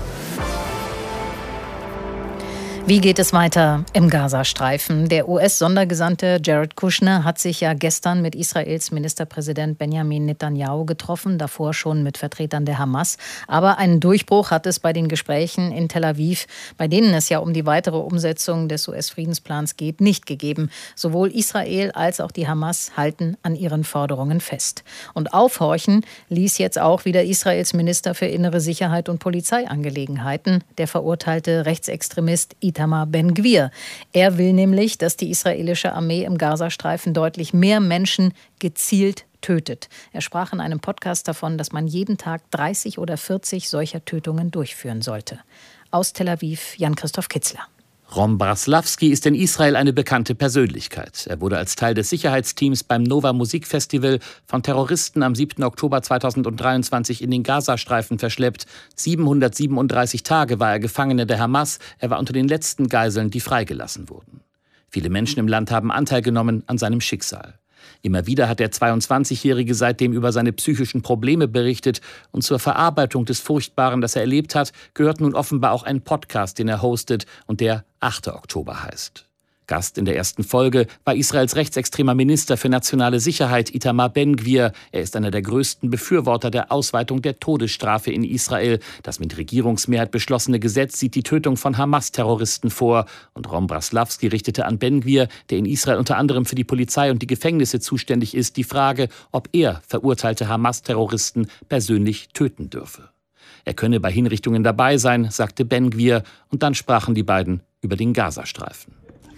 Wie geht es weiter im Gazastreifen? Der U S-Sondergesandte Jared Kushner hat sich ja gestern mit Israels Ministerpräsident Benjamin Netanyahu getroffen, davor schon mit Vertretern der Hamas. Aber einen Durchbruch hat es bei den Gesprächen in Tel Aviv, bei denen es ja um die weitere Umsetzung des U S-Friedensplans geht, nicht gegeben. Sowohl Israel als auch die Hamas halten an ihren Forderungen fest. Und aufhorchen ließ jetzt auch wieder Israels Minister für innere Sicherheit und Polizeiangelegenheiten, der verurteilte Rechtsextremist Itamar Ben-Gvir. Er will nämlich, dass die israelische Armee im Gazastreifen deutlich mehr Menschen gezielt tötet. Er sprach in einem Podcast davon, dass man jeden Tag dreißig oder vierzig solcher Tötungen durchführen sollte. Aus Tel Aviv, Jan-Christoph Kitzler. Rom Braslavski ist in Israel eine bekannte Persönlichkeit. Er wurde als Teil des Sicherheitsteams beim Nova Musikfestival von Terroristen am siebten Oktober zweitausenddreiundzwanzig in den Gazastreifen verschleppt. siebenhundertsiebenunddreißig Tage war er Gefangener der Hamas. Er war unter den letzten Geiseln, die freigelassen wurden. Viele Menschen im Land haben Anteil genommen an seinem Schicksal. Immer wieder hat der zweiundzwanzigjährige seitdem über seine psychischen Probleme berichtet. Und zur Verarbeitung des Furchtbaren, das er erlebt hat, gehört nun offenbar auch ein Podcast, den er hostet und der achter Oktober heißt. Gast in der ersten Folge war Israels rechtsextremer Minister für nationale Sicherheit Itamar Ben-Gvir. Er ist einer der größten Befürworter der Ausweitung der Todesstrafe in Israel. Das mit Regierungsmehrheit beschlossene Gesetz sieht die Tötung von Hamas-Terroristen vor. Und Rom Braslavski richtete an Ben-Gvir, der in Israel unter anderem für die Polizei und die Gefängnisse zuständig ist, die Frage, ob er verurteilte Hamas-Terroristen persönlich töten dürfe. Er könne bei Hinrichtungen dabei sein, sagte Ben-Gvir. Und dann sprachen die beiden über den Gazastreifen.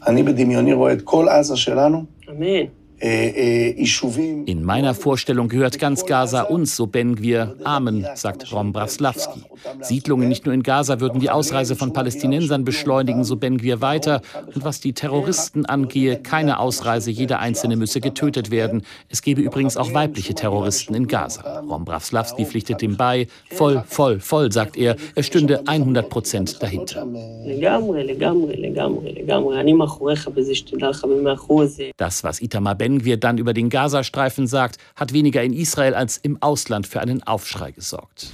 In meiner Vorstellung gehört ganz Gaza uns, so Ben-Gvir. Amen, sagt Rom Braslavski. Siedlungen nicht nur in Gaza würden die Ausreise von Palästinensern beschleunigen, so Ben-Gvir weiter. Und was die Terroristen angehe, keine Ausreise, jeder Einzelne müsse getötet werden. Es gebe übrigens auch weibliche Terroristen in Gaza. Rom Braslavski pflichtet ihm bei. Voll, voll, voll, sagt er. Er stünde hundert Prozent dahinter. Das, was Itamar Ben-Gvir dann über den Gazastreifen sagt, hat weniger in Israel als im Ausland für einen Aufschrei gesorgt.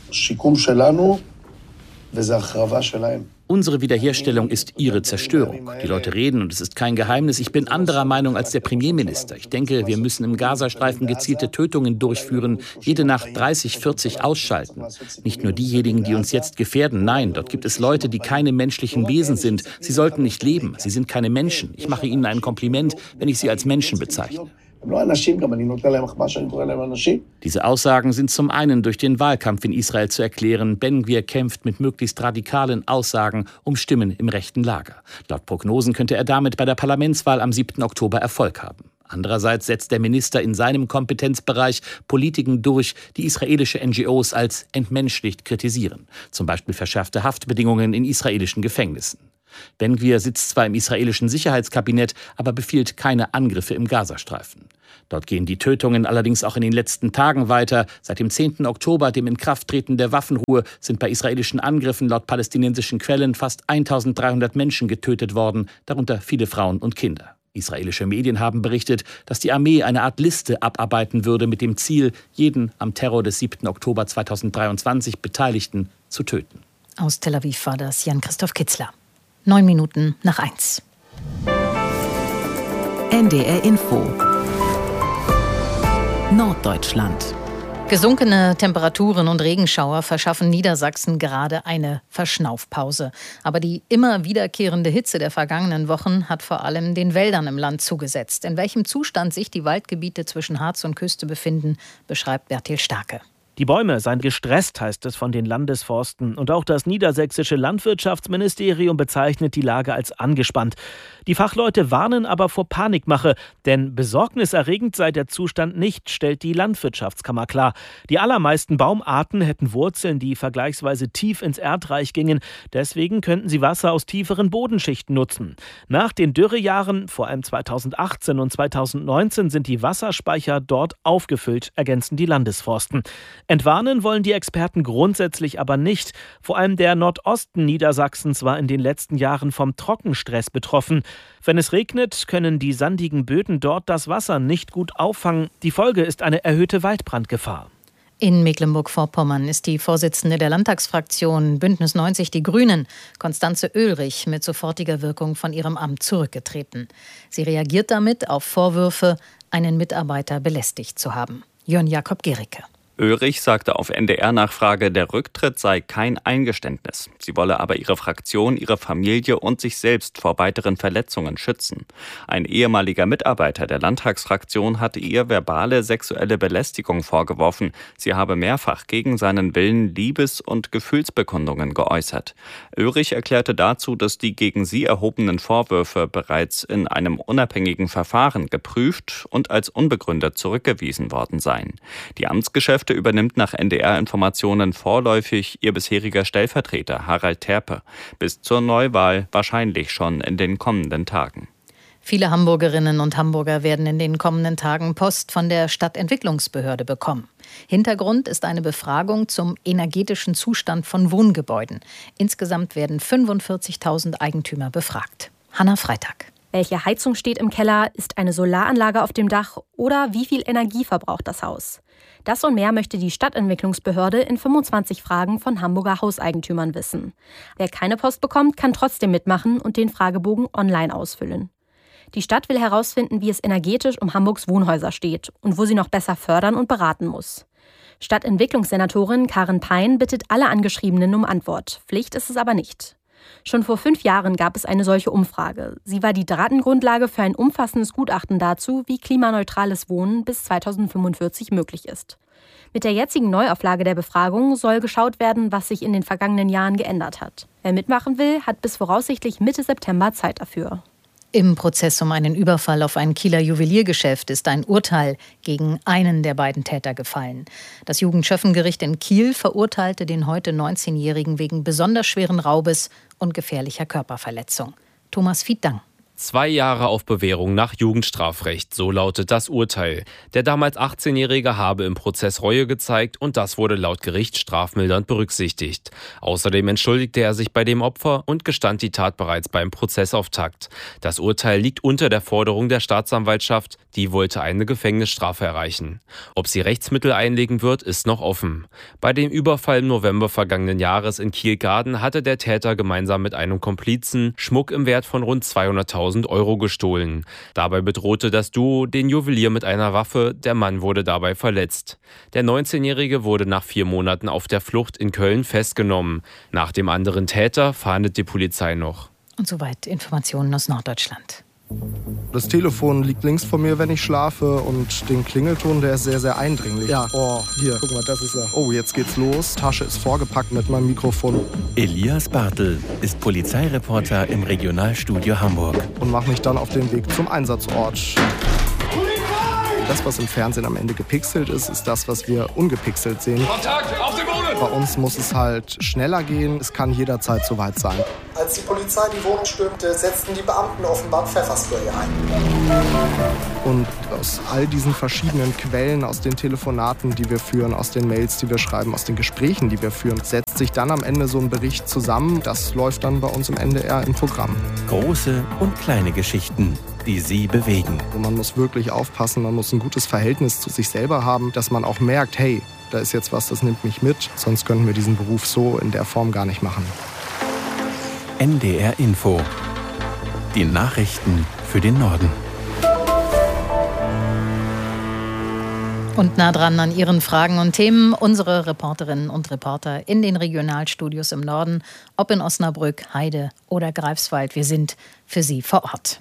Unsere Wiederherstellung ist ihre Zerstörung. Die Leute reden, und es ist kein Geheimnis, ich bin anderer Meinung als der Premierminister. Ich denke, wir müssen im Gazastreifen gezielte Tötungen durchführen, jede Nacht dreißig, vierzig ausschalten. Nicht nur diejenigen, die uns jetzt gefährden, nein, dort gibt es Leute, die keine menschlichen Wesen sind. Sie sollten nicht leben, sie sind keine Menschen. Ich mache ihnen ein Kompliment, wenn ich sie als Menschen bezeichne. Diese Aussagen sind zum einen durch den Wahlkampf in Israel zu erklären. Ben Gvir kämpft mit möglichst radikalen Aussagen um Stimmen im rechten Lager. Laut Prognosen könnte er damit bei der Parlamentswahl am siebten Oktober Erfolg haben. Andererseits setzt der Minister in seinem Kompetenzbereich Politiken durch, die israelische N G Os als entmenschlicht kritisieren. Zum Beispiel verschärfte Haftbedingungen in israelischen Gefängnissen. Ben Gvir sitzt zwar im israelischen Sicherheitskabinett, aber befiehlt keine Angriffe im Gazastreifen. Dort gehen die Tötungen allerdings auch in den letzten Tagen weiter. Seit dem zehnten Oktober, dem Inkrafttreten der Waffenruhe, sind bei israelischen Angriffen laut palästinensischen Quellen fast eintausenddreihundert Menschen getötet worden, darunter viele Frauen und Kinder. Israelische Medien haben berichtet, dass die Armee eine Art Liste abarbeiten würde mit dem Ziel, jeden am Terror des siebten Oktober zweitausenddreiundzwanzig Beteiligten zu töten. Aus Tel Aviv war das Jan-Christoph Kitzler. Neun Minuten nach eins. N D R Info. Norddeutschland. Gesunkene Temperaturen und Regenschauer verschaffen Niedersachsen gerade eine Verschnaufpause. Aber die immer wiederkehrende Hitze der vergangenen Wochen hat vor allem den Wäldern im Land zugesetzt. In welchem Zustand sich die Waldgebiete zwischen Harz und Küste befinden, beschreibt Bertil Starke. Die Bäume seien gestresst, heißt es von den Landesforsten. Und auch das niedersächsische Landwirtschaftsministerium bezeichnet die Lage als angespannt. Die Fachleute warnen aber vor Panikmache, denn besorgniserregend sei der Zustand nicht, stellt die Landwirtschaftskammer klar. Die allermeisten Baumarten hätten Wurzeln, die vergleichsweise tief ins Erdreich gingen. Deswegen könnten sie Wasser aus tieferen Bodenschichten nutzen. Nach den Dürrejahren, vor allem zweitausendachtzehn und zweitausendneunzehn, sind die Wasserspeicher dort aufgefüllt, ergänzen die Landesforsten. Entwarnen wollen die Experten grundsätzlich aber nicht. Vor allem der Nordosten Niedersachsens war in den letzten Jahren vom Trockenstress betroffen. Wenn es regnet, können die sandigen Böden dort das Wasser nicht gut auffangen. Die Folge ist eine erhöhte Waldbrandgefahr. In Mecklenburg-Vorpommern ist die Vorsitzende der Landtagsfraktion Bündnis neunzig Die Grünen, Constanze Oehlrich, mit sofortiger Wirkung von ihrem Amt zurückgetreten. Sie reagiert damit auf Vorwürfe, einen Mitarbeiter belästigt zu haben. Jörn Jakob Gericke. Oehlrich sagte auf N D R-Nachfrage, der Rücktritt sei kein Eingeständnis. Sie wolle aber ihre Fraktion, ihre Familie und sich selbst vor weiteren Verletzungen schützen. Ein ehemaliger Mitarbeiter der Landtagsfraktion hatte ihr verbale sexuelle Belästigung vorgeworfen. Sie habe mehrfach gegen seinen Willen Liebes- und Gefühlsbekundungen geäußert. Oehlrich erklärte dazu, dass die gegen sie erhobenen Vorwürfe bereits in einem unabhängigen Verfahren geprüft und als unbegründet zurückgewiesen worden seien. Die Amtsgeschäfte übernimmt nach N D R-Informationen vorläufig ihr bisheriger Stellvertreter Harald Terpe. Bis zur Neuwahl wahrscheinlich schon in den kommenden Tagen. Viele Hamburgerinnen und Hamburger werden in den kommenden Tagen Post von der Stadtentwicklungsbehörde bekommen. Hintergrund ist eine Befragung zum energetischen Zustand von Wohngebäuden. Insgesamt werden fünfundvierzigtausend Eigentümer befragt. Hanna Freitag. Welche Heizung steht im Keller? Ist eine Solaranlage auf dem Dach? Oder wie viel Energie verbraucht das Haus? Das und mehr möchte die Stadtentwicklungsbehörde in fünfundzwanzig Fragen von Hamburger Hauseigentümern wissen. Wer keine Post bekommt, kann trotzdem mitmachen und den Fragebogen online ausfüllen. Die Stadt will herausfinden, wie es energetisch um Hamburgs Wohnhäuser steht und wo sie noch besser fördern und beraten muss. Stadtentwicklungssenatorin Karin Pein bittet alle Angeschriebenen um Antwort. Pflicht ist es aber nicht. Schon vor fünf Jahren gab es eine solche Umfrage. Sie war die Datengrundlage für ein umfassendes Gutachten dazu, wie klimaneutrales Wohnen bis zweitausendfünfundvierzig möglich ist. Mit der jetzigen Neuauflage der Befragung soll geschaut werden, was sich in den vergangenen Jahren geändert hat. Wer mitmachen will, hat bis voraussichtlich Mitte September Zeit dafür. Im Prozess um einen Überfall auf ein Kieler Juweliergeschäft ist ein Urteil gegen einen der beiden Täter gefallen. Das Jugendschöffengericht in Kiel verurteilte den heute neunzehnjährigen wegen besonders schweren Raubes und gefährlicher Körperverletzung. Thomas Fiedang. Zwei Jahre auf Bewährung nach Jugendstrafrecht, so lautet das Urteil. Der damals achtzehnjährige habe im Prozess Reue gezeigt und das wurde laut Gericht strafmildernd berücksichtigt. Außerdem entschuldigte er sich bei dem Opfer und gestand die Tat bereits beim Prozessauftakt. Das Urteil liegt unter der Forderung der Staatsanwaltschaft, die wollte eine Gefängnisstrafe erreichen. Ob sie Rechtsmittel einlegen wird, ist noch offen. Bei dem Überfall im November vergangenen Jahres in Kiel-Garden hatte der Täter gemeinsam mit einem Komplizen Schmuck im Wert von rund zweihunderttausend Euro gestohlen. Dabei bedrohte das Duo den Juwelier mit einer Waffe, der Mann wurde dabei verletzt. Der neunzehnjährige wurde nach vier Monaten auf der Flucht in Köln festgenommen. Nach dem anderen Täter fahndet die Polizei noch. Und soweit Informationen aus Norddeutschland. Das Telefon liegt links von mir, wenn ich schlafe, und den Klingelton, der ist sehr, sehr eindringlich. Ja, oh, hier, guck mal, das ist er. Oh, jetzt geht's los. Tasche ist vorgepackt mit meinem Mikrofon. Elias Bartel ist Polizeireporter im Regionalstudio Hamburg. Und mache mich dann auf den Weg zum Einsatzort. Das, was im Fernsehen am Ende gepixelt ist, ist das, was wir ungepixelt sehen. Kontakt, auf den Boden! Bei uns muss es halt schneller gehen. Es kann jederzeit soweit sein. Als die Polizei die Wohnung stürmte, setzten die Beamten offenbar Pfefferspray ein. Und aus all diesen verschiedenen Quellen, aus den Telefonaten, die wir führen, aus den Mails, die wir schreiben, aus den Gesprächen, die wir führen, setzt sich dann am Ende so ein Bericht zusammen. Das läuft dann bei uns im N D R im Programm. Große und kleine Geschichten, die Sie bewegen. Und man muss wirklich aufpassen, man muss ein gutes Verhältnis zu sich selber haben, dass man auch merkt, hey, da ist jetzt was, das nimmt mich mit. Sonst könnten wir diesen Beruf so in der Form gar nicht machen. N D R Info. Die Nachrichten für den Norden. Und nah dran an Ihren Fragen und Themen unsere Reporterinnen und Reporter in den Regionalstudios im Norden, ob in Osnabrück, Heide oder Greifswald. Wir sind für Sie vor Ort.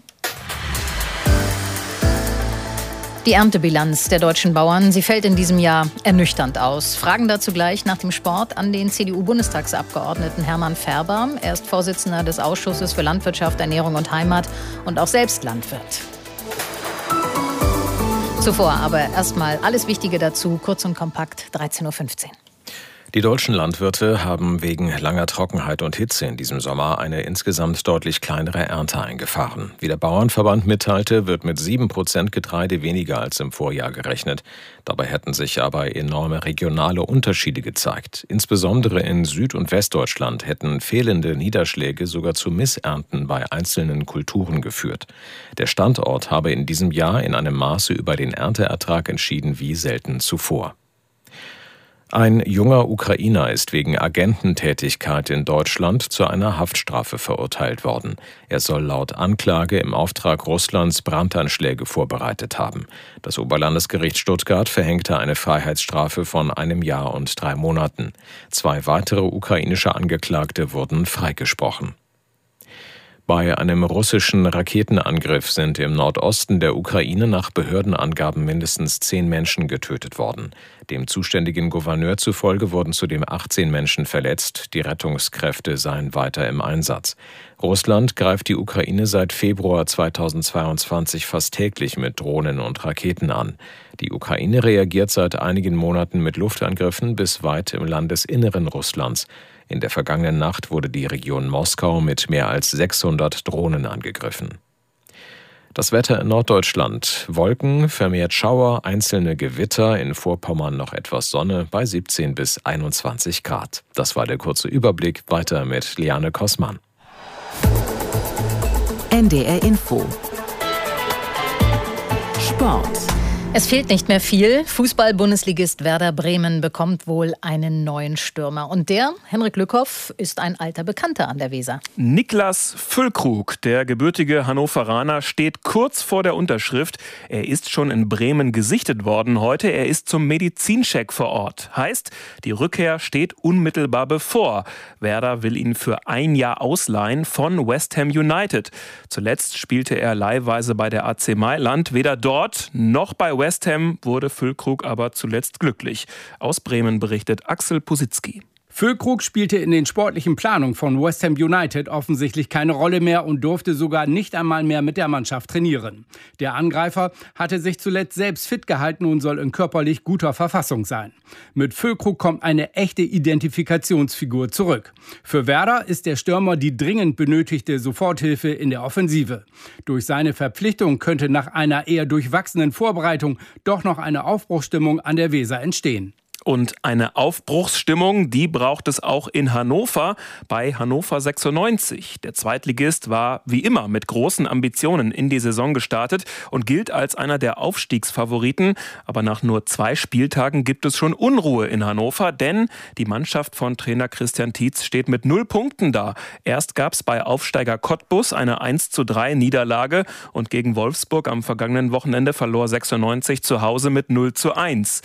Die Erntebilanz der deutschen Bauern, sie fällt in diesem Jahr ernüchternd aus. Fragen dazu gleich nach dem Sport an den C D U-Bundestagsabgeordneten Hermann Ferber. Er ist Vorsitzender des Ausschusses für Landwirtschaft, Ernährung und Heimat und auch selbst Landwirt. Zuvor aber erstmal alles Wichtige dazu, kurz und kompakt, dreizehn Uhr fünfzehn. Die deutschen Landwirte haben wegen langer Trockenheit und Hitze in diesem Sommer eine insgesamt deutlich kleinere Ernte eingefahren. Wie der Bauernverband mitteilte, wird mit sieben Prozent Getreide weniger als im Vorjahr gerechnet. Dabei hätten sich aber enorme regionale Unterschiede gezeigt. Insbesondere in Süd- und Westdeutschland hätten fehlende Niederschläge sogar zu Missernten bei einzelnen Kulturen geführt. Der Standort habe in diesem Jahr in einem Maße über den Ernteertrag entschieden wie selten zuvor. Ein junger Ukrainer ist wegen Agententätigkeit in Deutschland zu einer Haftstrafe verurteilt worden. Er soll laut Anklage im Auftrag Russlands Brandanschläge vorbereitet haben. Das Oberlandesgericht Stuttgart verhängte eine Freiheitsstrafe von einem Jahr und drei Monaten. Zwei weitere ukrainische Angeklagte wurden freigesprochen. Bei einem russischen Raketenangriff sind im Nordosten der Ukraine nach Behördenangaben mindestens zehn Menschen getötet worden. Dem zuständigen Gouverneur zufolge wurden zudem achtzehn Menschen verletzt. Die Rettungskräfte seien weiter im Einsatz. Russland greift die Ukraine seit Februar zweitausendzweiundzwanzig fast täglich mit Drohnen und Raketen an. Die Ukraine reagiert seit einigen Monaten mit Luftangriffen bis weit im Landesinneren Russlands. In der vergangenen Nacht wurde die Region Moskau mit mehr als sechshundert Drohnen angegriffen. Das Wetter in Norddeutschland. Wolken, vermehrt Schauer, einzelne Gewitter, in Vorpommern noch etwas Sonne bei siebzehn bis einundzwanzig Grad. Das war der kurze Überblick. Weiter mit Liane Kossmann. N D R Info. Sport. Es fehlt nicht mehr viel. Fußball-Bundesligist Werder Bremen bekommt wohl einen neuen Stürmer. Und der, Henrik Lückhoff, ist ein alter Bekannter an der Weser. Niklas Füllkrug, der gebürtige Hannoveraner, steht kurz vor der Unterschrift. Er ist schon in Bremen gesichtet worden heute. Er ist zum Medizincheck vor Ort. Heißt, die Rückkehr steht unmittelbar bevor. Werder will ihn für ein Jahr ausleihen von West Ham United. Zuletzt spielte er leihweise bei der A C Mailand. Weder dort noch bei West West Ham wurde Füllkrug aber zuletzt glücklich. Aus Bremen berichtet Axel Positzky. Füllkrug spielte in den sportlichen Planungen von West Ham United offensichtlich keine Rolle mehr und durfte sogar nicht einmal mehr mit der Mannschaft trainieren. Der Angreifer hatte sich zuletzt selbst fit gehalten und soll in körperlich guter Verfassung sein. Mit Füllkrug kommt eine echte Identifikationsfigur zurück. Für Werder ist der Stürmer die dringend benötigte Soforthilfe in der Offensive. Durch seine Verpflichtung könnte nach einer eher durchwachsenen Vorbereitung doch noch eine Aufbruchsstimmung an der Weser entstehen. Und eine Aufbruchsstimmung, die braucht es auch in Hannover bei Hannover sechsundneunzig. Der Zweitligist war wie immer mit großen Ambitionen in die Saison gestartet und gilt als einer der Aufstiegsfavoriten. Aber nach nur zwei Spieltagen gibt es schon Unruhe in Hannover, denn die Mannschaft von Trainer Christian Tietz steht mit null Punkten da. Erst gab es bei Aufsteiger Cottbus eine eins zu drei Niederlage und gegen Wolfsburg am vergangenen Wochenende verlor sechsundneunzig zu Hause mit null zu eins.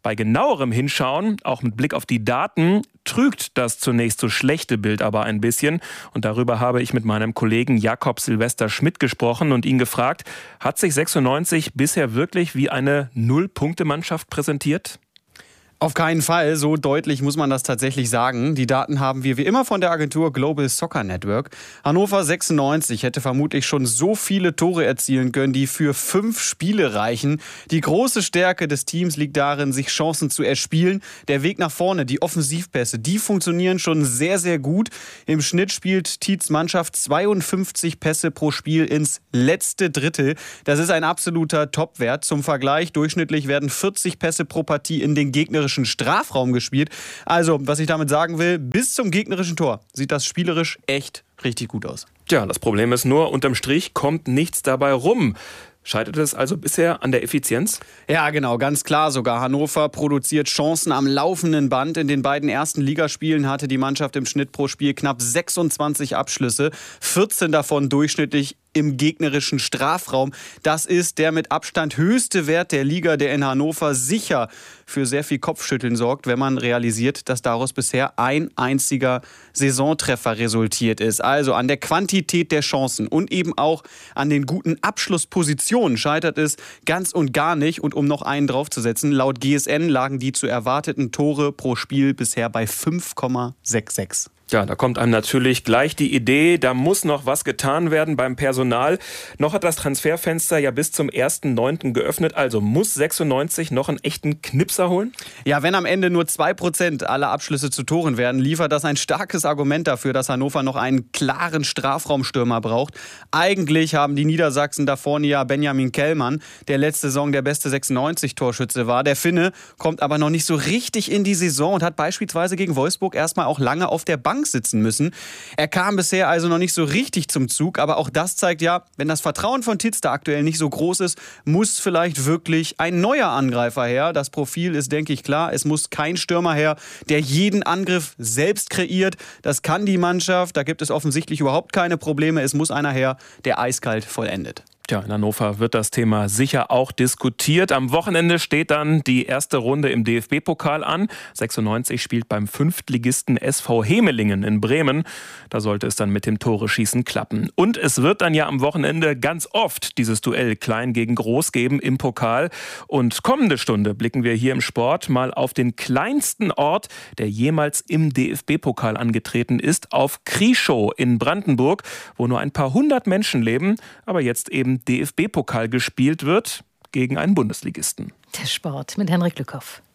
Bei genauerem Hinschauen, auch mit Blick auf die Daten, trügt das zunächst so schlechte Bild aber ein bisschen. Und darüber habe ich mit meinem Kollegen Jakob Silvester Schmidt gesprochen und ihn gefragt, hat sich sechsundneunzig bisher wirklich wie eine Null-Punkte-Mannschaft präsentiert? Auf keinen Fall, so deutlich muss man das tatsächlich sagen. Die Daten haben wir wie immer von der Agentur Global Soccer Network. Hannover sechsundneunzig hätte vermutlich schon so viele Tore erzielen können, die für fünf Spiele reichen. Die große Stärke des Teams liegt darin, sich Chancen zu erspielen. Der Weg nach vorne, die Offensivpässe, die funktionieren schon sehr, sehr gut. Im Schnitt spielt Tietz Mannschaft zweiundfünfzig Pässe pro Spiel ins letzte Drittel. Das ist ein absoluter Topwert. Zum Vergleich, durchschnittlich werden vierzig Pässe pro Partie in den gegnerischen Strafraum gespielt. Also, was ich damit sagen will, bis zum gegnerischen Tor sieht das spielerisch echt richtig gut aus. Tja, das Problem ist nur, unterm Strich kommt nichts dabei rum. Scheitert es also bisher an der Effizienz? Ja, genau, ganz klar sogar. Hannover produziert Chancen am laufenden Band. In den beiden ersten Ligaspielen hatte die Mannschaft im Schnitt pro Spiel knapp sechsundzwanzig Abschlüsse, vierzehn davon durchschnittlich im gegnerischen Strafraum. Das ist der mit Abstand höchste Wert der Liga, der in Hannover sicher für sehr viel Kopfschütteln sorgt, wenn man realisiert, dass daraus bisher ein einziger Saisontreffer resultiert ist. Also an der Quantität der Chancen und eben auch an den guten Abschlusspositionen scheitert es ganz und gar nicht. Und um noch einen draufzusetzen, laut G S N lagen die zu erwarteten Tore pro Spiel bisher bei fünf Komma sechsundsechzig. Ja, da kommt einem natürlich gleich die Idee, da muss noch was getan werden beim Personal. Noch hat das Transferfenster ja bis zum ersten neunten geöffnet, also muss sechsundneunzig noch einen echten Knipser holen? Ja, wenn am Ende nur zwei Prozent aller Abschlüsse zu Toren werden, liefert das ein starkes Argument dafür, dass Hannover noch einen klaren Strafraumstürmer braucht. Eigentlich haben die Niedersachsen da vorne ja Benjamin Kellmann, der letzte Saison der beste sechsundneunzig-Torschütze war. Der Finne kommt aber noch nicht so richtig in die Saison und hat beispielsweise gegen Wolfsburg erstmal auch lange auf der Bank sitzen müssen. Er kam bisher also noch nicht so richtig zum Zug, aber auch das zeigt ja, wenn das Vertrauen von Tietz da aktuell nicht so groß ist, muss vielleicht wirklich ein neuer Angreifer her. Das Profil ist, denke ich, klar. Es muss kein Stürmer her, der jeden Angriff selbst kreiert. Das kann die Mannschaft, da gibt es offensichtlich überhaupt keine Probleme. Es muss einer her, der eiskalt vollendet. Tja, in Hannover wird das Thema sicher auch diskutiert. Am Wochenende steht dann die erste Runde im D F B-Pokal an. sechsundneunzig spielt beim Fünftligisten S V Hemelingen in Bremen. Da sollte es dann mit dem Tore-Schießen klappen. Und es wird dann ja am Wochenende ganz oft dieses Duell Klein gegen Groß geben im Pokal. Und kommende Stunde blicken wir hier im Sport mal auf den kleinsten Ort, der jemals im D F B-Pokal angetreten ist, auf Krieschow in Brandenburg, wo nur ein paar hundert Menschen leben, aber jetzt eben D F B-Pokal gespielt wird gegen einen Bundesligisten. Der Sport mit Henrik Lückhoff.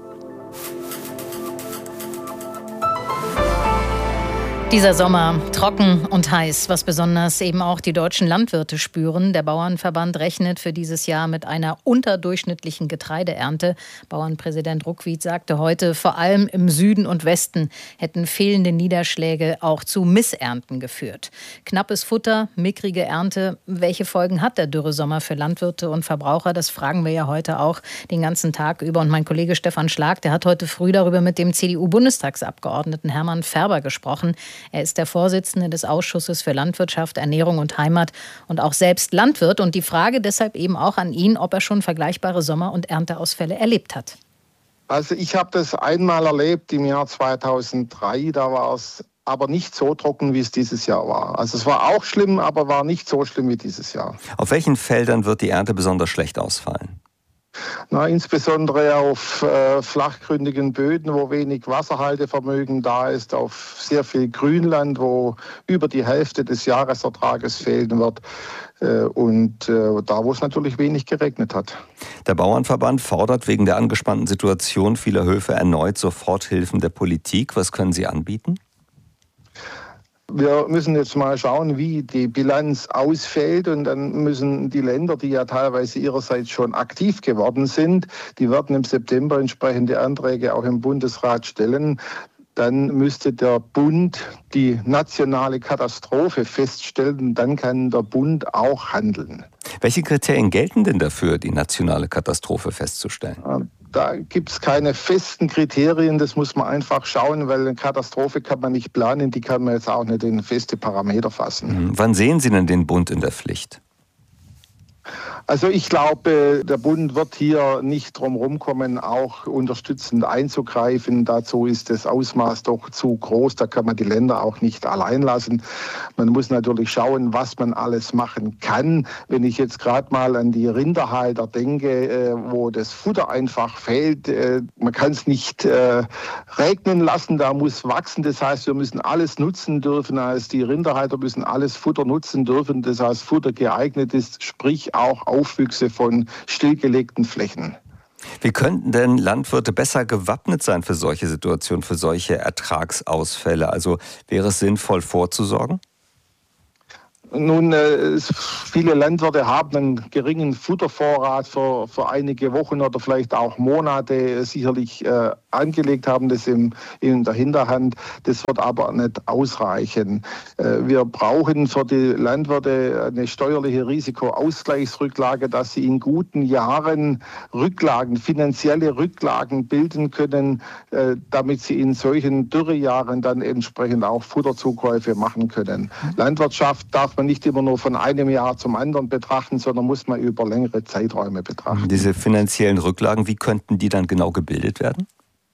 Dieser Sommer trocken und heiß, was besonders eben auch die deutschen Landwirte spüren. Der Bauernverband rechnet für dieses Jahr mit einer unterdurchschnittlichen Getreideernte. Bauernpräsident Ruckwied sagte heute, vor allem im Süden und Westen hätten fehlende Niederschläge auch zu Missernten geführt. Knappes Futter, mickrige Ernte. Welche Folgen hat der Dürresommer für Landwirte und Verbraucher? Das fragen wir ja heute auch den ganzen Tag über. Und mein Kollege Stefan Schlag, der hat heute früh darüber mit dem C D U-Bundestagsabgeordneten Hermann Ferber gesprochen. Er ist der Vorsitzende des Ausschusses für Landwirtschaft, Ernährung und Heimat und auch selbst Landwirt. Und die Frage deshalb eben auch an ihn, ob er schon vergleichbare Sommer- und Ernteausfälle erlebt hat. Also ich habe das einmal erlebt im Jahr zweitausenddrei. Da war es aber nicht so trocken, wie es dieses Jahr war. Also es war auch schlimm, aber war nicht so schlimm wie dieses Jahr. Auf welchen Feldern wird die Ernte besonders schlecht ausfallen? Na, insbesondere auf äh, flachgründigen Böden, wo wenig Wasserhaltevermögen da ist, auf sehr viel Grünland, wo über die Hälfte des Jahresertrages fehlen wird äh, und äh, da, wo es natürlich wenig geregnet hat. Der Bauernverband fordert wegen der angespannten Situation vieler Höfe erneut Soforthilfen der Politik. Was können Sie anbieten? Wir müssen jetzt mal schauen, wie die Bilanz ausfällt und dann müssen die Länder, die ja teilweise ihrerseits schon aktiv geworden sind, die werden im September entsprechende Anträge auch im Bundesrat stellen. Dann müsste der Bund die nationale Katastrophe feststellen und dann kann der Bund auch handeln. Welche Kriterien gelten denn dafür, die nationale Katastrophe festzustellen? Da gibt es keine festen Kriterien, das muss man einfach schauen, weil eine Katastrophe kann man nicht planen, die kann man jetzt auch nicht in feste Parameter fassen. Wann sehen Sie denn den Bund in der Pflicht? Also ich glaube, der Bund wird hier nicht drum rumkommen, auch unterstützend einzugreifen. Dazu ist das Ausmaß doch zu groß. Da kann man die Länder auch nicht allein lassen. Man muss natürlich schauen, was man alles machen kann. Wenn ich jetzt gerade mal an die Rinderhalter denke, wo das Futter einfach fehlt, man kann es nicht regnen lassen, da muss wachsen. Das heißt, wir müssen alles nutzen dürfen. Also die Rinderhalter müssen alles Futter nutzen dürfen, das heißt Futter geeignet ist, sprich auch Aufwüchse von stillgelegten Flächen. Wie könnten denn Landwirte besser gewappnet sein für solche Situationen, für solche Ertragsausfälle? Also wäre es sinnvoll vorzusorgen? Nun, äh, viele Landwirte haben einen geringen Futtervorrat für, für einige Wochen oder vielleicht auch Monate äh, sicherlich äh, angelegt, haben das im, in der Hinterhand. Das wird aber nicht ausreichen. Äh, wir brauchen für die Landwirte eine steuerliche Risikoausgleichsrücklage, dass sie in guten Jahren Rücklagen, finanzielle Rücklagen bilden können, äh, damit sie in solchen Dürrejahren dann entsprechend auch Futterzukäufe machen können. Landwirtschaft darf man nicht immer nur von einem Jahr zum anderen betrachten, sondern muss man über längere Zeiträume betrachten. Diese finanziellen Rücklagen, wie könnten die dann genau gebildet werden?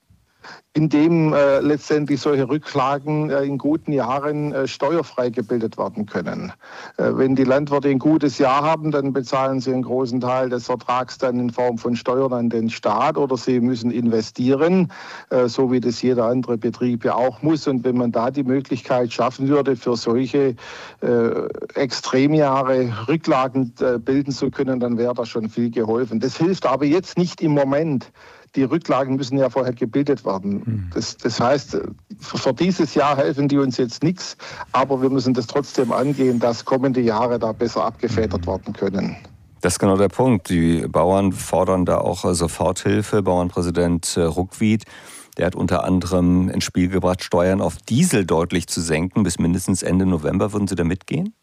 Indem äh, letztendlich solche Rücklagen äh, in guten Jahren äh, steuerfrei gebildet werden können. Äh, wenn die Landwirte ein gutes Jahr haben, dann bezahlen sie einen großen Teil des Ertrags dann in Form von Steuern an den Staat oder sie müssen investieren, äh, so wie das jeder andere Betrieb ja auch muss. Und wenn man da die Möglichkeit schaffen würde, für solche äh, Extremjahre Rücklagen äh, bilden zu können, dann wäre da schon viel geholfen. Das hilft aber jetzt nicht im Moment. Die Rücklagen müssen ja vorher gebildet werden. Das, das heißt, für dieses Jahr helfen die uns jetzt nichts, aber wir müssen das trotzdem angehen, dass kommende Jahre da besser abgefedert werden können. Das ist genau der Punkt. Die Bauern fordern da auch Soforthilfe. Bauernpräsident Ruckwied, der hat unter anderem ins Spiel gebracht, Steuern auf Diesel deutlich zu senken bis mindestens Ende November. Würden Sie da mitgehen?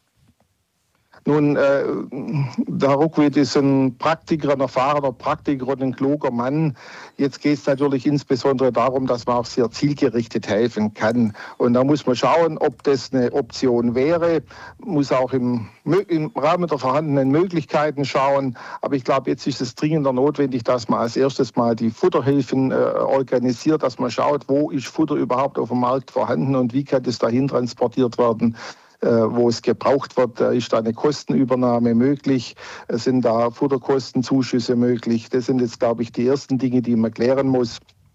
Nun, äh, der Herr Ruckwied ist ein Praktiker, ein erfahrener Praktiker und ein kluger Mann. Jetzt geht es natürlich insbesondere darum, dass man auch sehr zielgerichtet helfen kann. Und da muss man schauen, ob das eine Option wäre. Muss auch im, im Rahmen der vorhandenen Möglichkeiten schauen. Aber ich glaube, jetzt ist es dringender notwendig, dass man als erstes mal die Futterhilfen äh, organisiert, dass man schaut, wo ist Futter überhaupt auf dem Markt vorhanden und wie kann das dahin transportiert werden. Äh, wo es gebraucht wird, äh, ist da eine Kostenübernahme möglich, äh, sind da Futterkostenzuschüsse möglich. Das sind jetzt, glaube ich, die ersten Dinge, die man klären muss.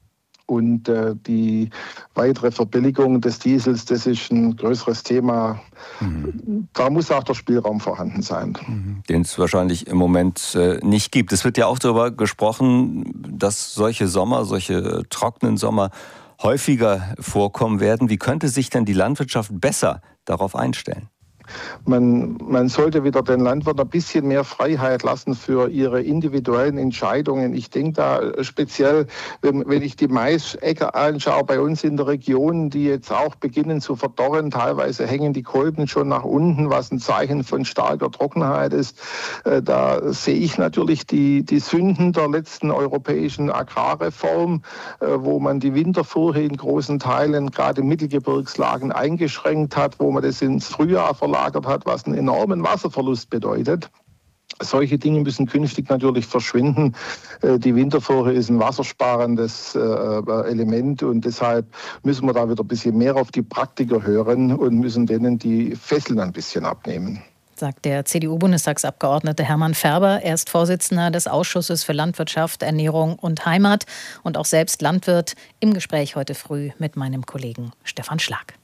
Und äh, die weitere Verbilligung des Diesels, das ist ein größeres Thema. Mhm. Da muss auch der Spielraum vorhanden sein. Mhm. Den es wahrscheinlich im Moment äh, nicht gibt. Es wird ja auch darüber gesprochen, dass solche Sommer, solche trockenen Sommer häufiger vorkommen werden. Wie könnte sich denn die Landwirtschaft besser darauf einstellen? Man, man sollte wieder den Landwirten ein bisschen mehr Freiheit lassen für ihre individuellen Entscheidungen. Ich denke da speziell, wenn, wenn ich die Maisäcker anschaue bei uns in der Region, die jetzt auch beginnen zu verdorren. Teilweise hängen die Kolben schon nach unten, was ein Zeichen von starker Trockenheit ist. Da sehe ich natürlich die, die Sünden der letzten europäischen Agrarreform, wo man die Winterfurche in großen Teilen, gerade in Mittelgebirgslagen, eingeschränkt hat, wo man das ins Frühjahr verlagert hat, was einen enormen Wasserverlust bedeutet. Solche Dinge müssen künftig natürlich verschwinden. Die Winterfurche ist ein wassersparendes Element und deshalb müssen wir da wieder ein bisschen mehr auf die Praktiker hören und müssen denen die Fesseln ein bisschen abnehmen. Sagt der C D U-Bundestagsabgeordnete Hermann Ferber. Er ist Vorsitzender des Ausschusses für Landwirtschaft, Ernährung und Heimat und auch selbst Landwirt, im Gespräch heute früh mit meinem Kollegen Stefan Schlag.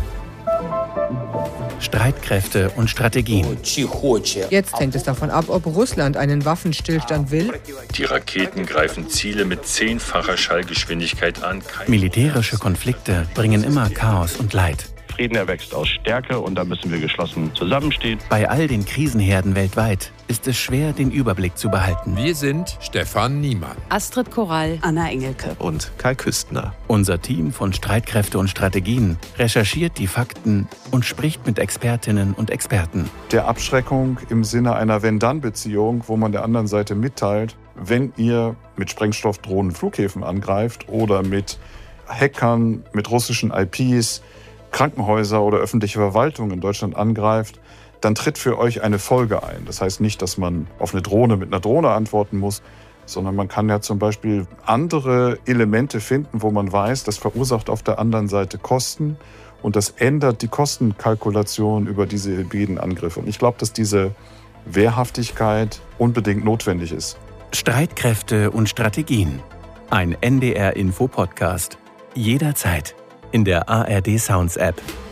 Streitkräfte und Strategien. Jetzt hängt es davon ab, ob Russland einen Waffenstillstand will. Die Raketen greifen Ziele mit zehnfacher Schallgeschwindigkeit an. Militärische Konflikte bringen immer Chaos und Leid. Frieden erwächst aus Stärke und da müssen wir geschlossen zusammenstehen. Bei all den Krisenherden weltweit ist es schwer, den Überblick zu behalten. Wir sind Stefan Niemann, Astrid Korall, Anna Engelke und Kai Küstner. Unser Team von Streitkräfte und Strategien recherchiert die Fakten und spricht mit Expertinnen und Experten. Der Abschreckung im Sinne einer Wenn-Dann-Beziehung, wo man der anderen Seite mitteilt, wenn ihr mit Sprengstoffdrohnen Flughäfen angreift oder mit Hackern, mit russischen I Ps, Krankenhäuser oder öffentliche Verwaltung in Deutschland angreift, dann tritt für euch eine Folge ein. Das heißt nicht, dass man auf eine Drohne mit einer Drohne antworten muss, sondern man kann ja zum Beispiel andere Elemente finden, wo man weiß, das verursacht auf der anderen Seite Kosten und das ändert die Kostenkalkulation über diese hybriden Angriffe. Und ich glaube, dass diese Wehrhaftigkeit unbedingt notwendig ist. Streitkräfte und Strategien. Ein N D R-Info-Podcast. Jederzeit in der A R D Sounds App.